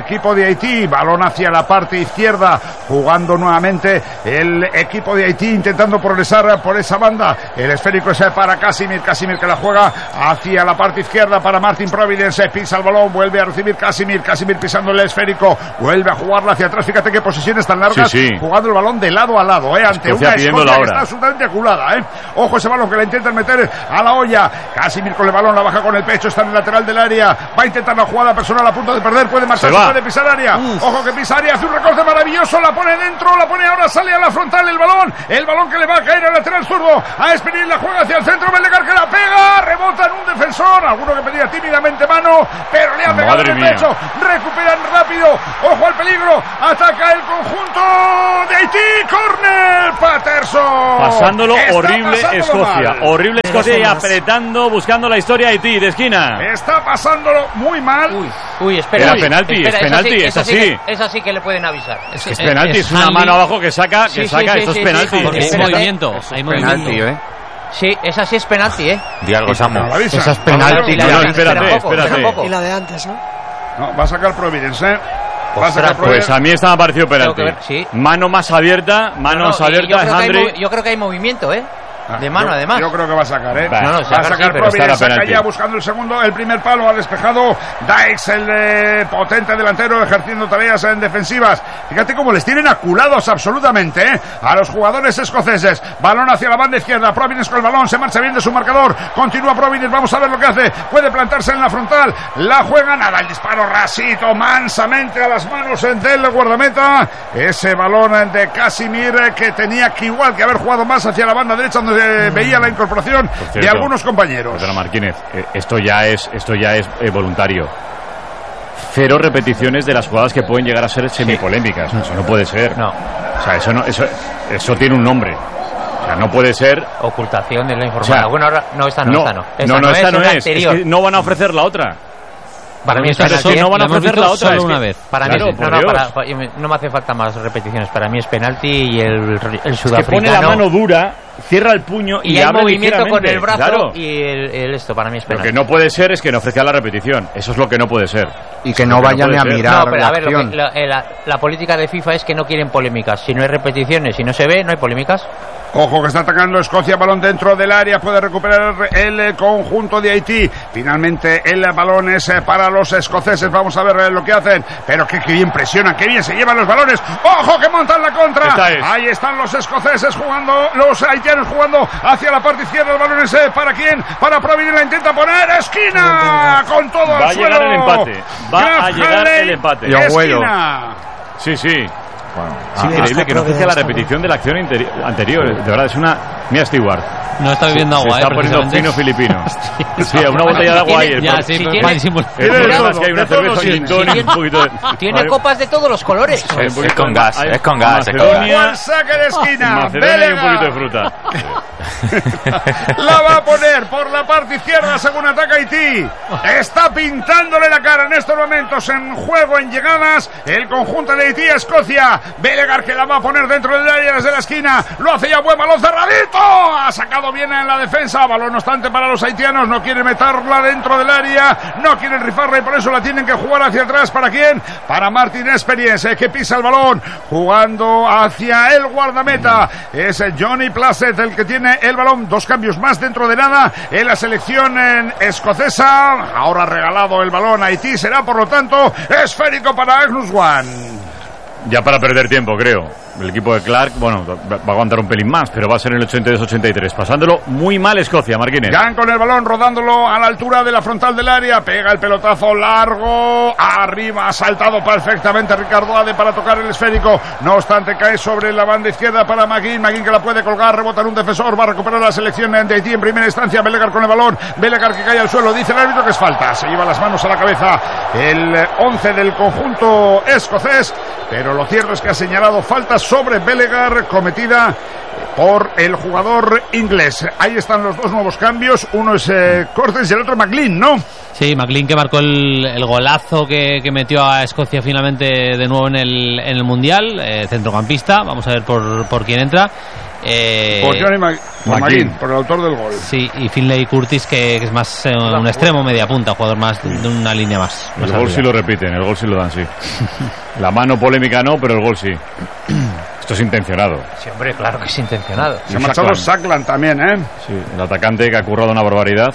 equipo de Haití. Balón hacia la parte izquierda, jugando nuevamente el equipo de Haití, intentando progresar por esa banda. El esférico es para Casimir que la juega hacia la parte izquierda para Martin Providence. Pisa el balón, vuelve a recibir Casimir pisando el esférico, vuelve a jugarla hacia atrás. Fíjate qué posiciones tan largas, jugando el balón de lado a lado, ante una Escocia que está absolutamente aculada, Ojo ese balón que la intentan meter a la olla. Casimir con el balón, la baja con el pecho, está en el lateral del área, va a intentar la jugada personal a punto de perder, puede marcharse, puede pisar área. Ojo que pisa área, hace un recorte maravilloso, la pone dentro, la pone ahora, sale a la frontal el balón que le va a caer al lateral zurdo. A Espenil, la juega hacia el centro, Bellegar que la pega, rebota en un defensor, alguno que pedía tímidamente mano, pero le ha pegado en el pecho, recuperan rápido, ojo al peligro, ataca el conjunto de Haití, córner, Patterson. Pasándolo horrible Escocia, horrible Escocia y apretando, buscando la historia Haití de esquina. Está pasándolo muy mal. Uy, espera. Era penalti, es penalti, es así. Es así que le pueden avisar. Es penalti, es una mano abajo que saca, esto es penalti. Hay movimiento, hay movimiento. Sí, esa sí es penalti, Di algo, Samu. Esa es penalti. Espérate. Y la de antes, ¿no? No, va a sacar Providence, Pues a mí esta me ha parecido penalti. Mano más abierta, yo creo que hay movimiento, de mano, además. Yo creo que va a sacar, va a sacar Providence, saca ya buscando el segundo, el primer palo, ha despejado Dykes, el potente delantero, ejerciendo tareas defensivas. Fíjate cómo les tienen aculados absolutamente, a los jugadores escoceses. Balón hacia la banda izquierda, Providence con el balón, se marcha bien de su marcador, continúa Providence, vamos a ver lo que hace, puede plantarse en la frontal, la juega, nada, el disparo rasito, mansamente a las manos del guardameta. Ese balón de Casimir que tenía que igual que haber jugado más hacia la banda derecha, donde veía la incorporación de algunos compañeros. Perdona, Martínez, esto ya es voluntario. 0 repeticiones de las jugadas que pueden llegar a ser semipolémicas. Eso no puede ser. No. O sea, eso tiene un nombre. O sea, no puede ser ocultación de la información. O sea, bueno, ahora esta no. Esta no es. Es que no van a ofrecer la otra. Para mí es penalti. No van a ofrecer la otra solo una vez. Para mí no me hace falta más repeticiones. Para mí es penalti y el sudafricano. Es que pone la mano dura, cierra el puño y hay movimiento con el brazo y esto para mí es penalti. Lo que no puede ser es que no ofrezca la repetición. Eso es lo que no puede ser. Y que no vayan a mirar. No, pero a ver, la política de FIFA es que no quieren polémicas. Si no hay repeticiones, si no se ve, no hay polémicas. Ojo que está atacando Escocia, balón dentro del área, puede recuperar el conjunto de Haití. Finalmente el balón es para los escoceses, vamos a ver lo que hacen, pero que bien presionan, que bien se llevan los balones. Ojo que montan la contra. Ahí están los escoceses jugando, los haitianos jugando hacia la parte izquierda. El balón es para quién, para Providence, la intenta poner, esquina, con todo al suelo. Va a llegar el empate. Yo vuelo. Sí. Bueno, es increíble que no ofrezca la repetición de la acción anterior. De verdad, es una... Mira Stewart. No está bebiendo agua, se está poniendo fino filipino. Sí, una botella de agua ahí. Ya, sí, pero para disimular. Es que hay una cerveza gin tonic y un poquito de... Tiene copas de todos los colores. Es con gas. Igual saque de esquina. Macedonia y un poquito de fruta. La va a poner por la parte izquierda según ataca Haití. Está pintándole la cara en estos momentos en juego, en llegadas, el conjunto de Haití a Escocia. Bellegar que la va a poner dentro del área desde la esquina. Lo hace ya buen balón cerradito. Ha sacado bien en la defensa. Balón no obstante para los haitianos. No quieren meterla dentro del área. No quieren rifarla y por eso la tienen que jugar hacia atrás. ¿Para quién? Para Martin Experience, que pisa el balón. Jugando hacia el guardameta. Es Johnny Placet el que tiene el balón. 2 cambios más dentro de nada en la selección escocesa. Ahora regalado el balón a Haití. Será por lo tanto esférico para Agnus One. Ya para perder tiempo, creo. El equipo de Clark, bueno, va a aguantar un pelín más, pero va a ser en el 82-83. Pasándolo muy mal Escocia, Marquines. Gan con el balón, rodándolo a la altura de la frontal del área. Pega el pelotazo largo. Arriba, ha saltado perfectamente Ricardo Ade para tocar el esférico. No obstante, cae sobre la banda izquierda para McGinn. McGinn que la puede colgar, rebota en un defensor. Va a recuperar la selección de Haití en primera instancia. Bellegar con el balón. Bellegar que cae al suelo. Dice el árbitro que es falta. Se lleva las manos a la cabeza el 11 del conjunto escocés. Pero lo cierto es que ha señalado falta sobre Bellegar cometida por el jugador inglés. Ahí están los 2 nuevos cambios. Uno es Cortes y el otro McLean, ¿no? Sí, McLean que marcó el golazo que metió a Escocia finalmente de nuevo en el Mundial. Centrocampista. Vamos a ver por quién entra. Por Johnny McGinn, por el autor del gol. Sí, y Finlay Curtis, que es más un extremo media punta, jugador más de una línea más. El gol sí lo repiten, el gol sí lo dan, sí. La mano polémica no, pero el gol sí. Esto es intencionado. Sí, hombre, claro que es intencionado. Se ha marchado Sackland también, ¿eh? Sí, el atacante que ha currado una barbaridad.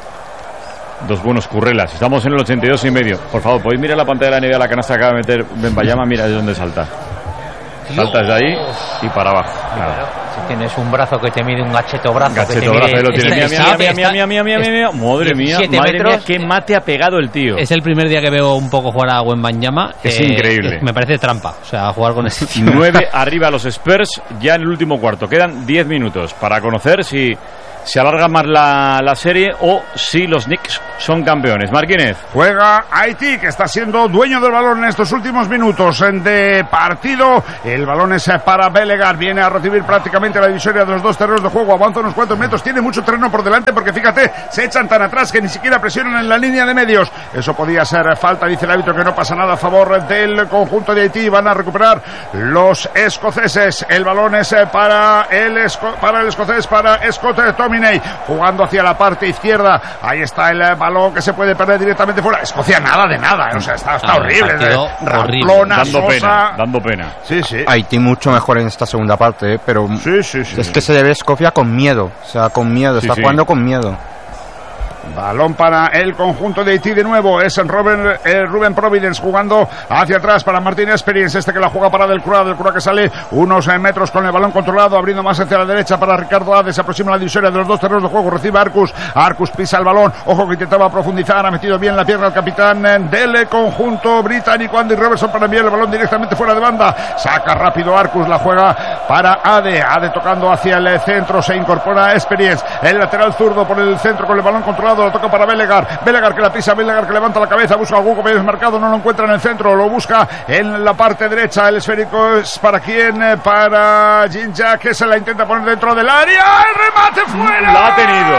Dos buenos currelas. Estamos en el 82,5. Por favor, podéis mirar la pantalla de la NBA, la canasta que acaba de meter Wembanyama, mira de dónde salta. Saltas de ahí y para abajo. Claro. Si tienes un brazo que te mide un gacheto brazo. Gacheto que brazo, lo tienes. Mía. Madre mía, qué mate ha pegado el tío. Es el primer día que veo un poco jugar a Wembanyama. Es increíble. Me parece trampa. O sea, jugar con ese tío. 9 arriba los Spurs ya en el último cuarto. Quedan 10 minutos para conocer si se alarga más la serie o si los Knicks son campeones. Marquínez. Juega Haití, que está siendo dueño del balón en estos últimos minutos de partido. El balón es para Belegar. Viene a recibir prácticamente la divisoria de los dos terrenos de juego. Avanza unos cuantos metros. Tiene mucho terreno por delante porque, fíjate, se echan tan atrás que ni siquiera presionan en la línea de medios. Eso podía ser falta. Dice el árbitro que no pasa nada a favor del conjunto de Haití. Van a recuperar los escoceses. El balón es para el escocés, para Scott Tominey, jugando hacia la parte izquierda. Ahí está el balón que se puede perder directamente fuera. Escocia nada de nada, o sea, está horrible. Ramplona, dando pena. Sí, sí. Haití mucho mejor en esta segunda parte, pero sí, es que se le ve Escocia con miedo, o sea, con miedo, está jugando con miedo. Balón para el conjunto de Haití de nuevo. Es Ruben Providence jugando hacia atrás para Martin Experience. Que la juega para Del Cura que sale unos metros con el balón controlado, abriendo más hacia la derecha para Ricardo Ade. Se aproxima la divisoria de los dos terrenos de juego. Recibe Arcus pisa el balón. Ojo que intentaba profundizar. Ha metido bien la pierna el capitán del conjunto británico, Andy Robertson, para enviar el balón directamente fuera de banda. Saca rápido Arcus, la juega para Ade tocando hacia el centro. Se incorpora Experience, el lateral zurdo por el centro con el balón controlado. Lo toca para Belegar que la pisa, Belegar que levanta la cabeza, busca a Hugo Pérez marcado, no lo encuentra en el centro, lo busca en la parte derecha. El esférico es para quién, para Jinja, que se la intenta poner dentro del área. El remate fuera, la ha tenido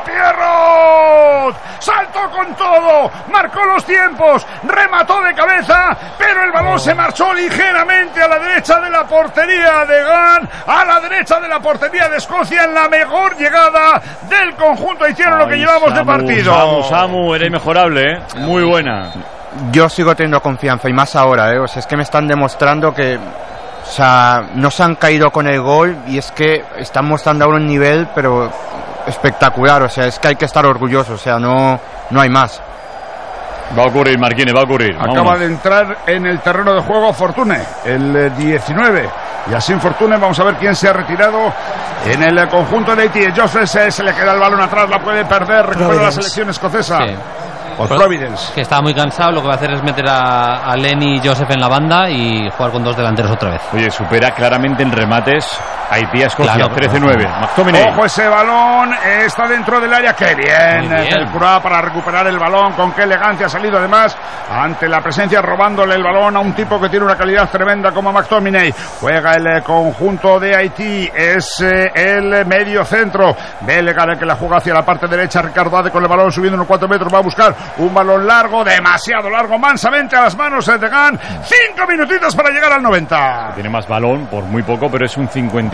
Pierrot, saltó con todo, marcó los tiempos, remató de cabeza, pero el balón se marchó ligeramente a la derecha de la portería de Gant, a la derecha de la portería de Escocia, en la mejor llegada del conjunto haitiano, lo que llevamos de partido. Samu, era inmejorable, ¿eh? Muy buena. Yo sigo teniendo confianza, y más ahora, o sea, es que me están demostrando que, o sea, no se han caído con el gol, y es que están mostrando ahora un nivel, pero espectacular, o sea, es que hay que estar orgullosos, o sea, no hay más. Va a ocurrir, Marquínez, va a ocurrir. Acaba de entrar en el terreno de juego Fortune, el 19. Y así Fortune, vamos a ver quién se ha retirado en el conjunto de Haití. Joseph se le queda el balón atrás, la puede perder, recupera la selección escocesa. Sí. Por Providence. Que estaba muy cansado, lo que va a hacer es meter a Lenny y Joseph en la banda y jugar con dos delanteros otra vez. Oye, supera claramente en remates Haití a Escocia, claro, 13-9. McTominay. Ojo, ese balón está dentro del área. ¡Qué bien! El Curá para recuperar el balón. Con qué elegancia ha salido además ante la presencia, robándole el balón a un tipo que tiene una calidad tremenda como McTominay. Juega el conjunto de Haití. Es el medio centro. Belegar, el que la juega hacia la parte derecha. Ricardo Ade con el balón subiendo unos 4 metros. Va a buscar un balón largo, demasiado largo, mansamente a las manos de Gant. 5 minutitos para llegar al 90. Tiene más balón por muy poco, pero es un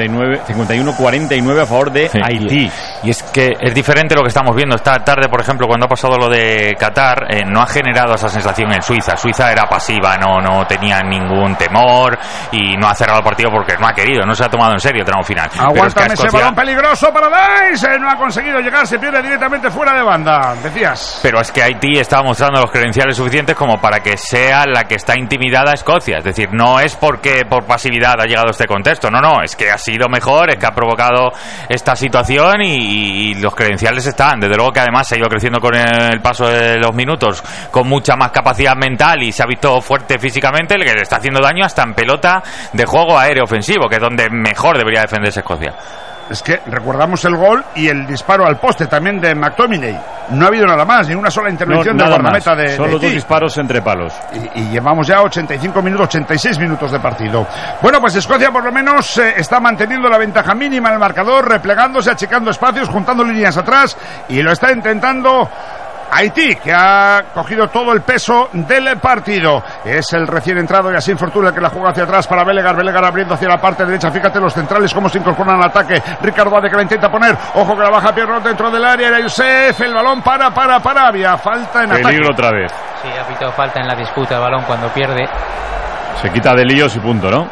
51-49 a favor de Haití. Y es que es diferente lo que estamos viendo esta tarde, por ejemplo, cuando ha pasado lo de Qatar, no ha generado esa sensación en Suiza. Suiza era pasiva, no tenía ningún temor y no ha cerrado el partido porque no ha querido, no se ha tomado en serio el tramo final. Aguántame ese balón peligroso para Dice, no ha conseguido llegar, se pierde directamente fuera de banda, decías. Pero es que Haití está mostrando los credenciales suficientes como para que sea la que está intimidada a Escocia. Es decir, no es porque por pasividad ha llegado a este contexto, no, es que ha sido mejor, es que ha provocado esta situación y los credenciales están. Desde luego que además se ha ido creciendo con el paso de los minutos, con mucha más capacidad mental y se ha visto fuerte físicamente, el que le está haciendo daño hasta en pelota de juego aéreo ofensivo, que es donde mejor debería defenderse Escocia. Es que recordamos el gol y el disparo al poste también de McTominay. No ha habido nada más, ni una sola intervención del guardameta de Solo 2 disparos entre palos. Y llevamos ya 85 minutos, 86 minutos de partido. Bueno, pues Escocia por lo menos está manteniendo la ventaja mínima en el marcador, replegándose, achicando espacios, juntando líneas atrás y lo está intentando Haití, que ha cogido todo el peso del partido. Es el recién entrado y así Fortuna el que la juega hacia atrás para Belegar. Belegar abriendo hacia la parte derecha. Fíjate los centrales cómo se incorporan al ataque. Ricardo Ade que la intenta poner. Ojo que la baja Pierrot dentro del área. Era Youssef. El balón para. Había falta en ataque. Peligro otra vez. Sí, ha pitado falta en la disputa el balón cuando pierde. Se quita de líos y punto, ¿no?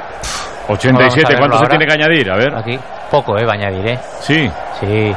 87. ¿Cuánto se tiene que añadir? A ver. Aquí. Poco, va a añadir, Sí. Sí.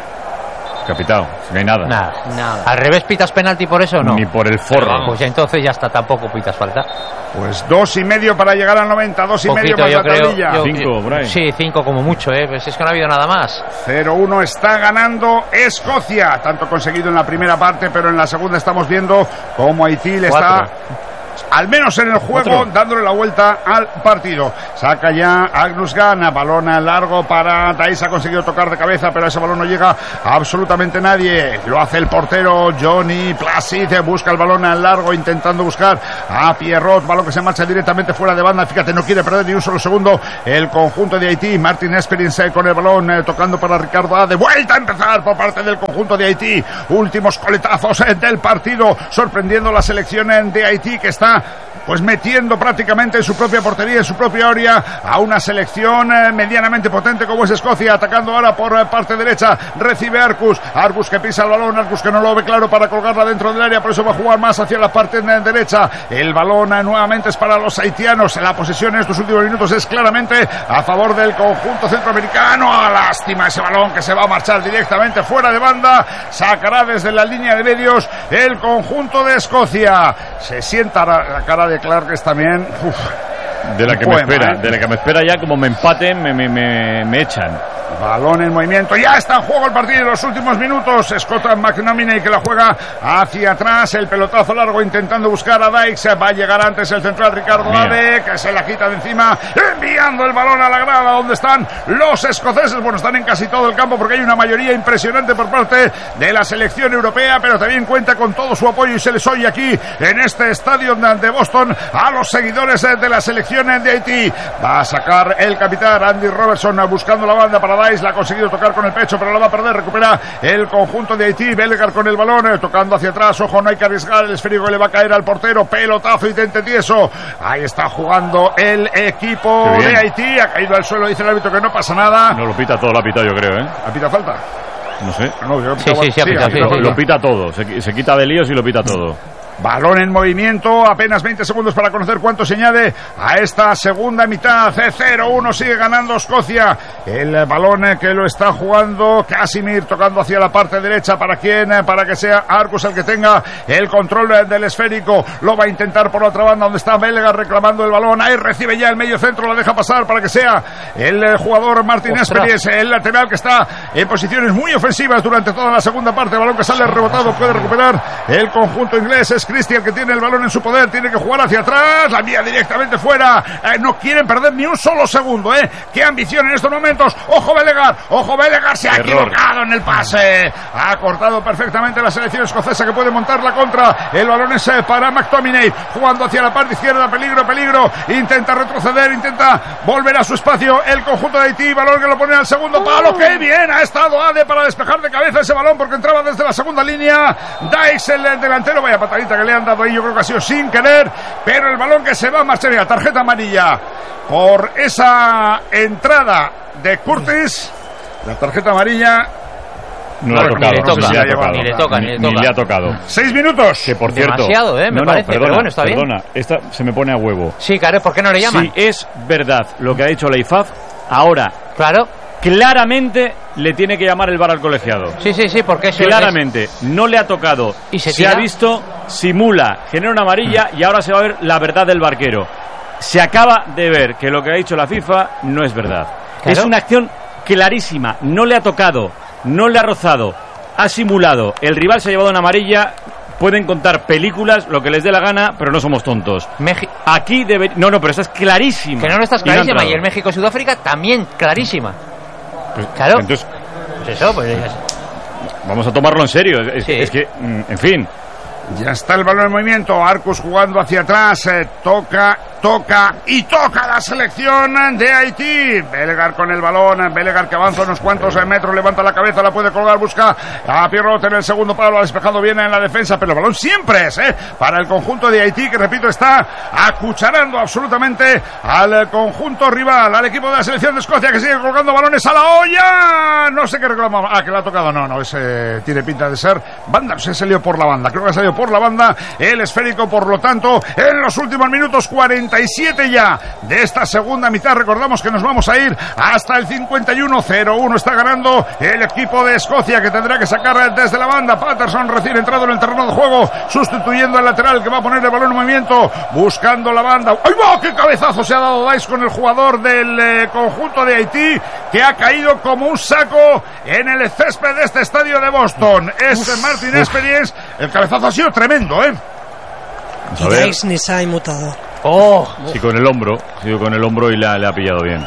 Capitao, no hay nada. Nada. ¿Al revés pitas penalti por eso o no? Ni por el forro. Pues entonces ya está, tampoco pitas falta. Pues 2,5 para llegar al 90, 2,5 para la tablilla. 5, Brian. Sí, 5 como mucho, pues es que no ha habido nada más. 0-1 está ganando Escocia, tanto conseguido en la primera parte, pero en la segunda estamos viendo cómo Haití le está... al menos en el juego, dándole la vuelta al partido. Saca ya Agnus Gana, balón largo para Dais, ha conseguido tocar de cabeza, pero a ese balón no llega absolutamente nadie. Lo hace el portero Johnny Placid, busca el balón largo intentando buscar a Pierrot, balón que se marcha directamente fuera de banda. Fíjate, no quiere perder ni un solo segundo el conjunto de Haití. Martin Esperance con el balón tocando para Ricardo A. De vuelta a empezar por parte del conjunto de Haití. Últimos coletazos del partido, sorprendiendo la selección de Haití, que está pues metiendo prácticamente en su propia portería, en su propia área, a una selección medianamente potente como es Escocia. Atacando ahora por parte derecha, recibe Arcus que pisa el balón, Arcus que no lo ve claro para colgarla dentro del área, por eso va a jugar más hacia la parte derecha. El balón nuevamente es para los haitianos. La posesión en estos últimos minutos es claramente a favor del conjunto centroamericano. Lástima ese balón que se va a marchar directamente fuera de banda. Sacará desde la línea de medios el conjunto de Escocia. Se sienta la cara de Clark también. De la que me espera, de la que me espera ya, como me empaten, me echan. Balón en movimiento, ya está en juego el partido en los últimos minutos. Scott McNominay que la juega hacia atrás, el pelotazo largo intentando buscar a Dykes. Va a llegar antes el central Ricardo Ade, que se la quita de encima, enviando el balón a la grada donde están los escoceses. Bueno, están en casi todo el campo porque hay una mayoría impresionante por parte de la selección europea, pero también cuenta con todo su apoyo y se les oye aquí en este estadio de Boston a los seguidores de la selección de Haití. Va a sacar el capitán Andy Robertson buscando la banda para Dykes. La ha conseguido tocar con el pecho, pero la va a perder. Recupera el conjunto de Haití. Belegar con el balón, tocando hacia atrás. Ojo, no hay que arriesgar. El esférico le va a caer al portero. Pelotazo y tente tieso. Ahí está jugando el equipo de Haití. Ha caído al suelo, dice el árbitro que no pasa nada. No, lo pita todo, lo ha pitado yo creo, ¿Ha pitado falta? No sé. No, sí, lo pita todo. Se quita de líos y lo pita todo. Balón en movimiento, apenas 20 segundos para conocer cuánto se añade a esta segunda mitad. 0-1 sigue ganando Escocia. El balón que lo está jugando Casimir, tocando hacia la parte derecha. ¿Para quién? Para que sea Arcus el que tenga el control del esférico. Lo va a intentar por otra banda donde está Belegar reclamando el balón. Ahí recibe ya el medio centro, lo deja pasar para que sea el jugador Martin Esperes, el lateral que está en posiciones muy ofensivas durante toda la segunda parte. Balón que sale rebotado, puede recuperar el conjunto inglés. Es Cristian que tiene el balón en su poder, tiene que jugar hacia atrás, la envía directamente fuera. No quieren perder ni un solo segundo, qué ambición en estos momentos. Ojo Belegar, se ha equivocado en el pase, ha cortado perfectamente la selección escocesa que puede montar la contra. El balón es para McTominay, jugando hacia la parte izquierda, peligro, intenta retroceder, intenta volver a su espacio el conjunto de Haití. Balón que lo pone al segundo palo. Qué bien ha estado Ade para despejar de cabeza ese balón porque entraba desde la segunda línea. Dykes, el delantero, vaya patadita que le han dado ahí, yo creo que ha sido sin querer, pero el balón que se va a marchar, tarjeta amarilla por esa entrada de Curtis. La tarjeta amarilla no la ha tocado, ni le toca. 6 minutos. Que por cierto, demasiado, me parece, pero bueno, está bien. Esta se me pone a huevo. Sí, claro, ¿por qué no le llaman? Si es verdad lo que ha dicho la IFAF, ahora, claro, claramente le tiene que llamar el VAR al colegiado. Sí, porque eso claramente no le ha tocado, y se ha visto, simula, genera una amarilla y ahora se va a ver la verdad del barquero. Se acaba de ver que lo que ha dicho la FIFA no es verdad. Claro. Es una acción clarísima, no le ha tocado, no le ha rozado, ha simulado. El rival se ha llevado una amarilla. Pueden contar películas, lo que les dé la gana, pero no somos tontos. Aquí debe... No, pero esta es clarísima. Que no está clarísima. Y el México-Sudáfrica también clarísima. Pues, claro. Entonces, pues eso, pues... Vamos a tomarlo en serio. Es que, en fin... Ya está el balón en movimiento. Arcus jugando hacia atrás. Toca Toca la selección de Haití. Bellegar con el balón. Bellegar que avanza unos cuantos metros, levanta la cabeza, la puede colgar, busca a Pierrot en el segundo palo, ha despejado bien en la defensa, pero el balón siempre es para el conjunto de Haití, que repito, está acucharando absolutamente al conjunto rival, al equipo de la selección de Escocia, que sigue colgando balones a la olla. No sé qué reclama. Que le ha tocado. No, ese tiene pinta de ser banda. Se salió por la banda. Creo que ha salido por la banda el esférico. Por lo tanto, en los últimos minutos 47 ya de esta segunda mitad, recordamos que nos vamos a ir hasta el 51-0-1. Está ganando el equipo de Escocia, que tendrá que sacar desde la banda. Patterson, recién entrado en el terreno de juego, sustituyendo al lateral, que va a poner el balón en movimiento, buscando la banda. ¡Ay, va! ¡Qué cabezazo se ha dado Dice con el jugador del conjunto de Haití, que ha caído como un saco en el césped de este estadio de Boston! Es Martin Experience. El cabezazo ha sido tremendo, Y Dice ni se ha inmutado. Sí, con el hombro y le ha pillado bien.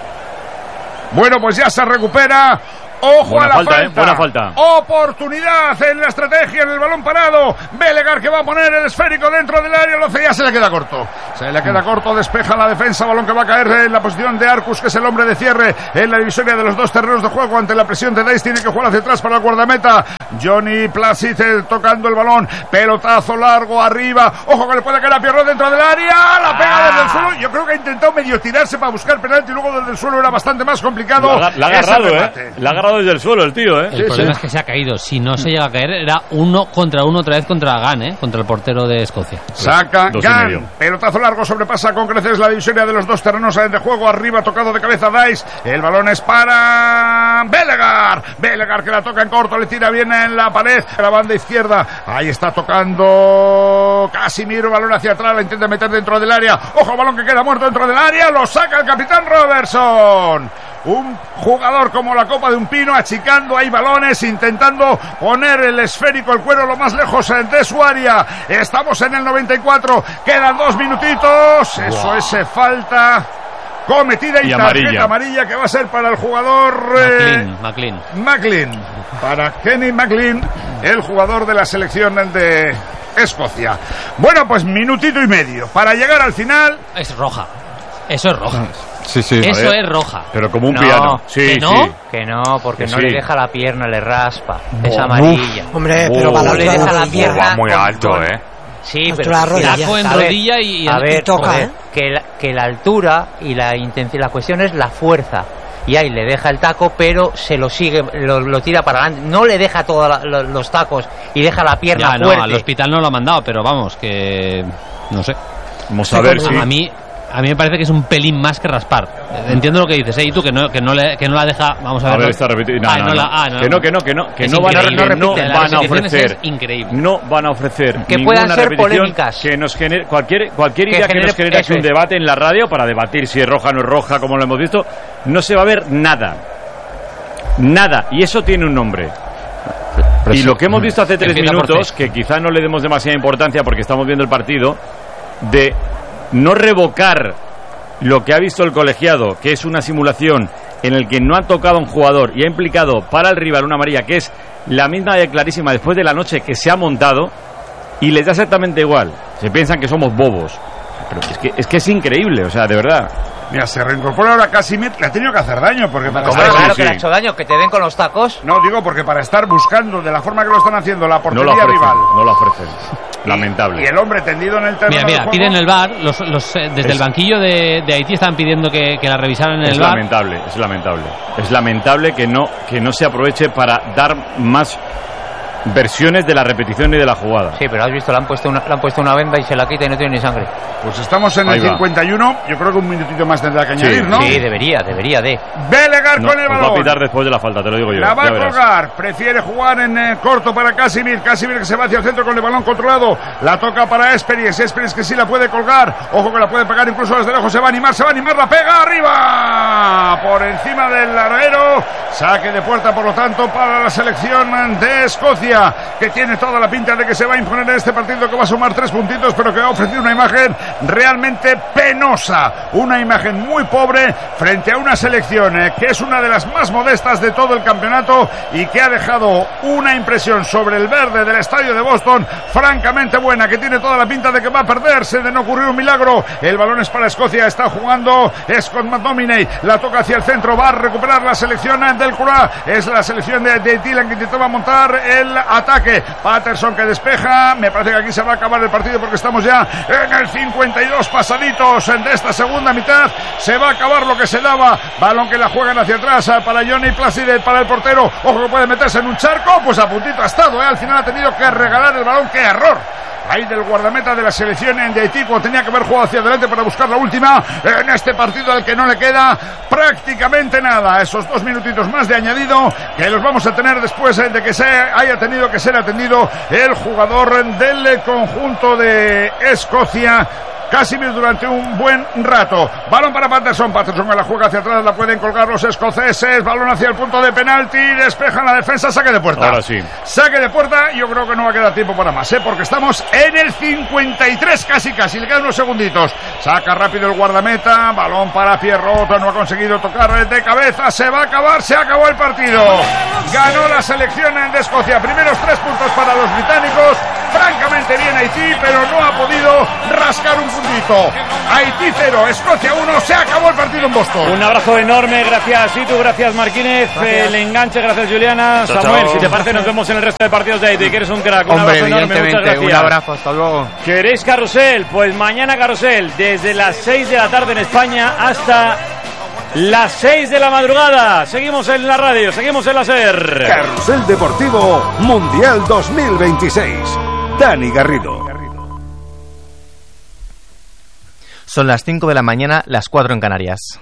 Bueno, pues ya se recupera. Ojo buena a la falta. Buena falta. Oportunidad en la estrategia, en el balón parado. Bellegar, que va a poner el esférico dentro del área. Lo hace, ya se le queda corto. Despeja la defensa. Balón que va a caer en la posición de Arcus, que es el hombre de cierre en la divisoria de los dos terrenos de juego. Ante la presión de Dice, tiene que jugar hacia atrás para el guardameta. Johnny Placid tocando el balón. Pelotazo largo arriba. Ojo, que le puede caer a Pierrot dentro del área. La pega desde el suelo. Yo creo que ha intentado medio tirarse para buscar penalti. Y luego desde el suelo era bastante más complicado. La ha agarrado, La ha agarrado desde el suelo el tío, El problema es que se ha caído. Si no se llega a caer, era 1 contra 1 otra vez contra Gunn, contra el portero de Escocia. Saca Gunn. Pelotazo largo, sobrepasa con creces la divisoria de los dos terrenos de juego. Arriba, tocado de cabeza Dice. El balón es para Bellegar. Bellegar, que la toca en corto, le tira bien en la pared. La banda izquierda. Ahí está tocando Casimiro. Balón hacia atrás, la intenta meter dentro del área. Ojo, balón que queda muerto dentro del área. Lo saca el capitán Robertson. Un jugador como la copa de un pino, achicando ahí balones, intentando poner el esférico, el cuero, lo más lejos de su área. Estamos en el 94, quedan 2 minutitos. Eso es falta cometida y tarjeta amarilla, que va a ser para el jugador McLean, para Kenny McLean, el jugador de la selección de Escocia. Bueno, pues minutito y medio para llegar al final. Es roja. Eso es roja. Sí, eso es roja. Pero como un piano. Sí, que no, porque no le deja la pierna, le raspa. Es amarilla. Hombre, pero no le deja la pierna. Va muy alto, Sí, pero la rodilla. En rodilla y toca, que la altura y la intensidad, la cuestión es la fuerza. Y ahí le deja el taco, pero se lo sigue, lo tira para adelante. No le deja todos los tacos y deja la pierna fuerte. No, al hospital no lo ha mandado, pero vamos, que no sé. Vamos a ver si... A mí me parece que es un pelín más que raspar. Entiendo lo que dices, y tú que no la deja. Vamos a ver. Está repitiendo. Que no van a ofrecer. Increíble. No van a ofrecer que puedan ser polémicas. Que nos genere cualquier idea que nos genere aquí un debate en la radio para debatir si es roja o no es roja, como lo hemos visto. No se va a ver nada. Y eso tiene un nombre. Y lo que hemos visto hace 3 minutos, que quizá no le demos demasiada importancia porque estamos viendo el partido, de no revocar lo que ha visto el colegiado, que es una simulación en el que no ha tocado a un jugador y ha implicado para el rival una amarilla, que es la misma de clarísima después de la noche que se ha montado, y les da exactamente igual. Se piensan que somos bobos, pero es que es increíble, o sea, de verdad. Mira, se reincorpora ahora Casimir. Le ha tenido que hacer daño, porque para claro que le ha hecho daño, que te den con los tacos. No, digo porque para estar buscando de la forma que lo están haciendo la portería rival. No lo ofrecen. Lamentable. Y el hombre tendido en el terreno. Mira, piden el VAR. Desde el banquillo de Haití están pidiendo que la revisaran en el VAR. Es lamentable que no se aproveche para dar más versiones de la repetición y de la jugada. Sí, pero has visto, le han puesto una venda y se la quita y no tiene ni sangre. Pues estamos en el 51. Yo creo que un minutito más tendrá que añadir, ¿no? Sí, debería de. Bellegar con el balón. Va a pitar después de la falta, te lo digo yo. La va a colgar. Prefiere jugar en corto para Casimir. Casimir, que se va hacia el centro con el balón controlado. La toca para Experience. Experience, que sí la puede colgar. Ojo, que la puede pegar incluso desde lejos. Se va a animar. La pega arriba. Por encima del larguero. Saque de puerta, por lo tanto, para la selección de Escocia. Escocia, que tiene toda la pinta de que se va a imponer en este partido, que va a sumar 3 puntitos, pero que ha ofrecido una imagen realmente penosa, una imagen muy pobre frente a una selección que es una de las más modestas de todo el campeonato y que ha dejado una impresión sobre el verde del estadio de Boston francamente buena, que tiene toda la pinta de que va a perderse, de no ocurrir un milagro. El balón es para Escocia, está jugando Scott McTominay, la toca hacia el centro, va a recuperar la selección del Curá, es la selección de Dylan que intentaba montar el ataque. Patterson que despeja, me parece que aquí se va a acabar el partido porque estamos ya en el 52 pasaditos de esta segunda mitad, se va a acabar lo que se daba. Balón que la juegan hacia atrás para Johnny Placide, para el portero, ojo que puede meterse en un charco, pues a puntito ha estado, al final ha tenido que regalar el balón, qué error ahí del guardameta de la selección de Haití, cuando tenía que haber jugado hacia adelante para buscar la última en este partido al que no le queda prácticamente nada. Esos 2 minutitos más de añadido que los vamos a tener después de que se haya tenido que ser atendido el jugador del conjunto de Escocia, Casimir, durante un buen rato. Balón para Patterson, Patterson que la juega hacia atrás, la pueden colgar los escoceses, balón hacia el punto de penalti, despejan la defensa, saque de puerta. Ahora sí. Saque de puerta, yo creo que no va a quedar tiempo para más, porque estamos en el 53 casi, le quedan unos segunditos. Saca rápido el guardameta, balón para Pierrot, no ha conseguido tocar de cabeza, se va a acabar, se acabó el partido. Ganó la selección de Escocia, primeros 3 puntos para los británicos, francamente bien Haití, pero no ha podido rascar un puntito. Haití 0, Escocia 1, se acabó el partido en Boston. Un abrazo enorme, gracias Itu, gracias Marquínez, el enganche, gracias Juliana. Chao, Samuel, chao. si te parece nos vemos en el resto de partidos de Haití, que eres un crack. Un Hombre, abrazo enorme, muchas gracias. un abrazo, hasta luego. ¿Queréis carrusel? Pues mañana carrusel, desde las 6 de la tarde en España hasta las 6 de la madrugada. Seguimos en la radio, seguimos en la SER. Carrusel Deportivo Mundial 2026. Dani Garrido. Son las 5 de la mañana, las 4 en Canarias.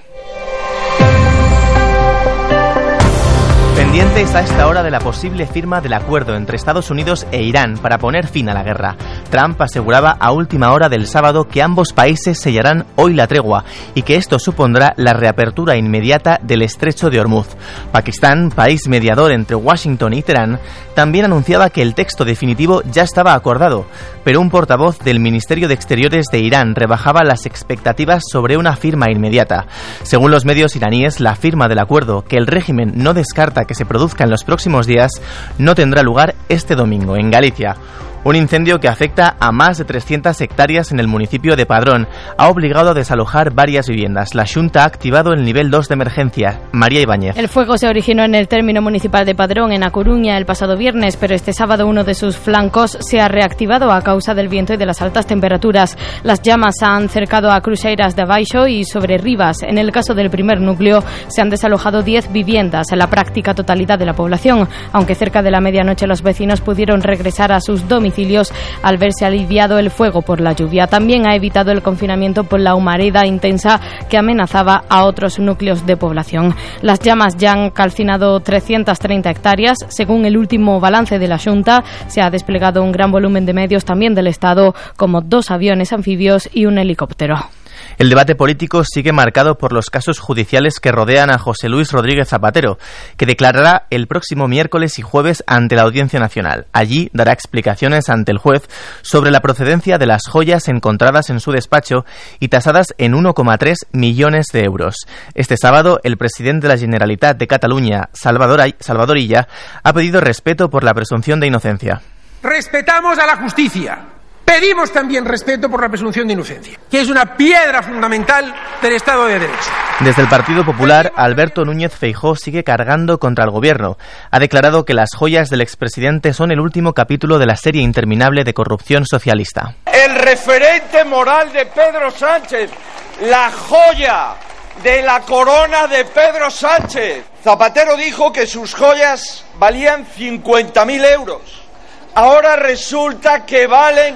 Pendientes a esta hora de la posible firma del acuerdo entre Estados Unidos e Irán para poner fin a la guerra. Trump aseguraba a última hora del sábado que ambos países sellarán hoy la tregua y que esto supondrá la reapertura inmediata del estrecho de Hormuz. Pakistán, país mediador entre Washington y Teherán, también anunciaba que el texto definitivo ya estaba acordado, pero un portavoz del Ministerio de Exteriores de Irán rebajaba las expectativas sobre una firma inmediata. Según los medios iraníes, la firma del acuerdo, que el régimen no descarta que se produzca en los próximos días, no tendrá lugar este domingo en Galicia. Un incendio que afecta a más de 300 hectáreas en el municipio de Padrón ha obligado a desalojar varias viviendas. La Xunta ha activado el nivel 2 de emergencia. María Ibáñez. El fuego se originó en el término municipal de Padrón, en A Coruña, el pasado viernes, pero este sábado uno de sus flancos se ha reactivado a causa del viento y de las altas temperaturas. Las llamas han cercado a Cruxeiras de Baixo y sobre Rivas. En el caso del primer núcleo se han desalojado 10 viviendas, la práctica totalidad de la población, aunque cerca de la medianoche los vecinos pudieron regresar a sus domicilios al verse aliviado el fuego por la lluvia. También ha evitado el confinamiento por la humareda intensa que amenazaba a otros núcleos de población. Las llamas ya han calcinado 330 hectáreas. Según el último balance de la Xunta, se ha desplegado un gran volumen de medios también del Estado, como 2 aviones anfibios y un helicóptero. El debate político sigue marcado por los casos judiciales que rodean a José Luis Rodríguez Zapatero, que declarará el próximo miércoles y jueves ante la Audiencia Nacional. Allí dará explicaciones ante el juez sobre la procedencia de las joyas encontradas en su despacho y tasadas en 1,3 millones de euros. Este sábado, el presidente de la Generalitat de Cataluña, Salvador Illa, ha pedido respeto por la presunción de inocencia. Respetamos a la justicia. Pedimos también respeto por la presunción de inocencia, que es una piedra fundamental del Estado de Derecho. Desde el Partido Popular, Alberto Núñez Feijóo sigue cargando contra el gobierno. Ha declarado que las joyas del expresidente son el último capítulo de la serie interminable de corrupción socialista. El referente moral de Pedro Sánchez, la joya de la corona de Pedro Sánchez. Zapatero dijo que sus joyas valían 50.000 euros. Ahora resulta que valen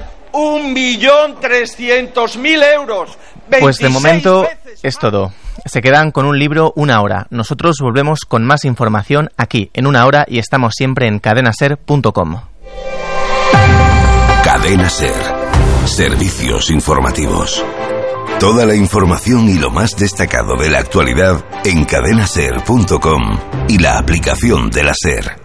1.300.000 euros. Pues de momento es todo. Se quedan con un libro una hora. Nosotros volvemos con más información aquí en una hora y estamos siempre en cadenaser.com. Cadena Ser. Servicios informativos. Toda la información y lo más destacado de la actualidad en cadenaser.com y la aplicación de la SER.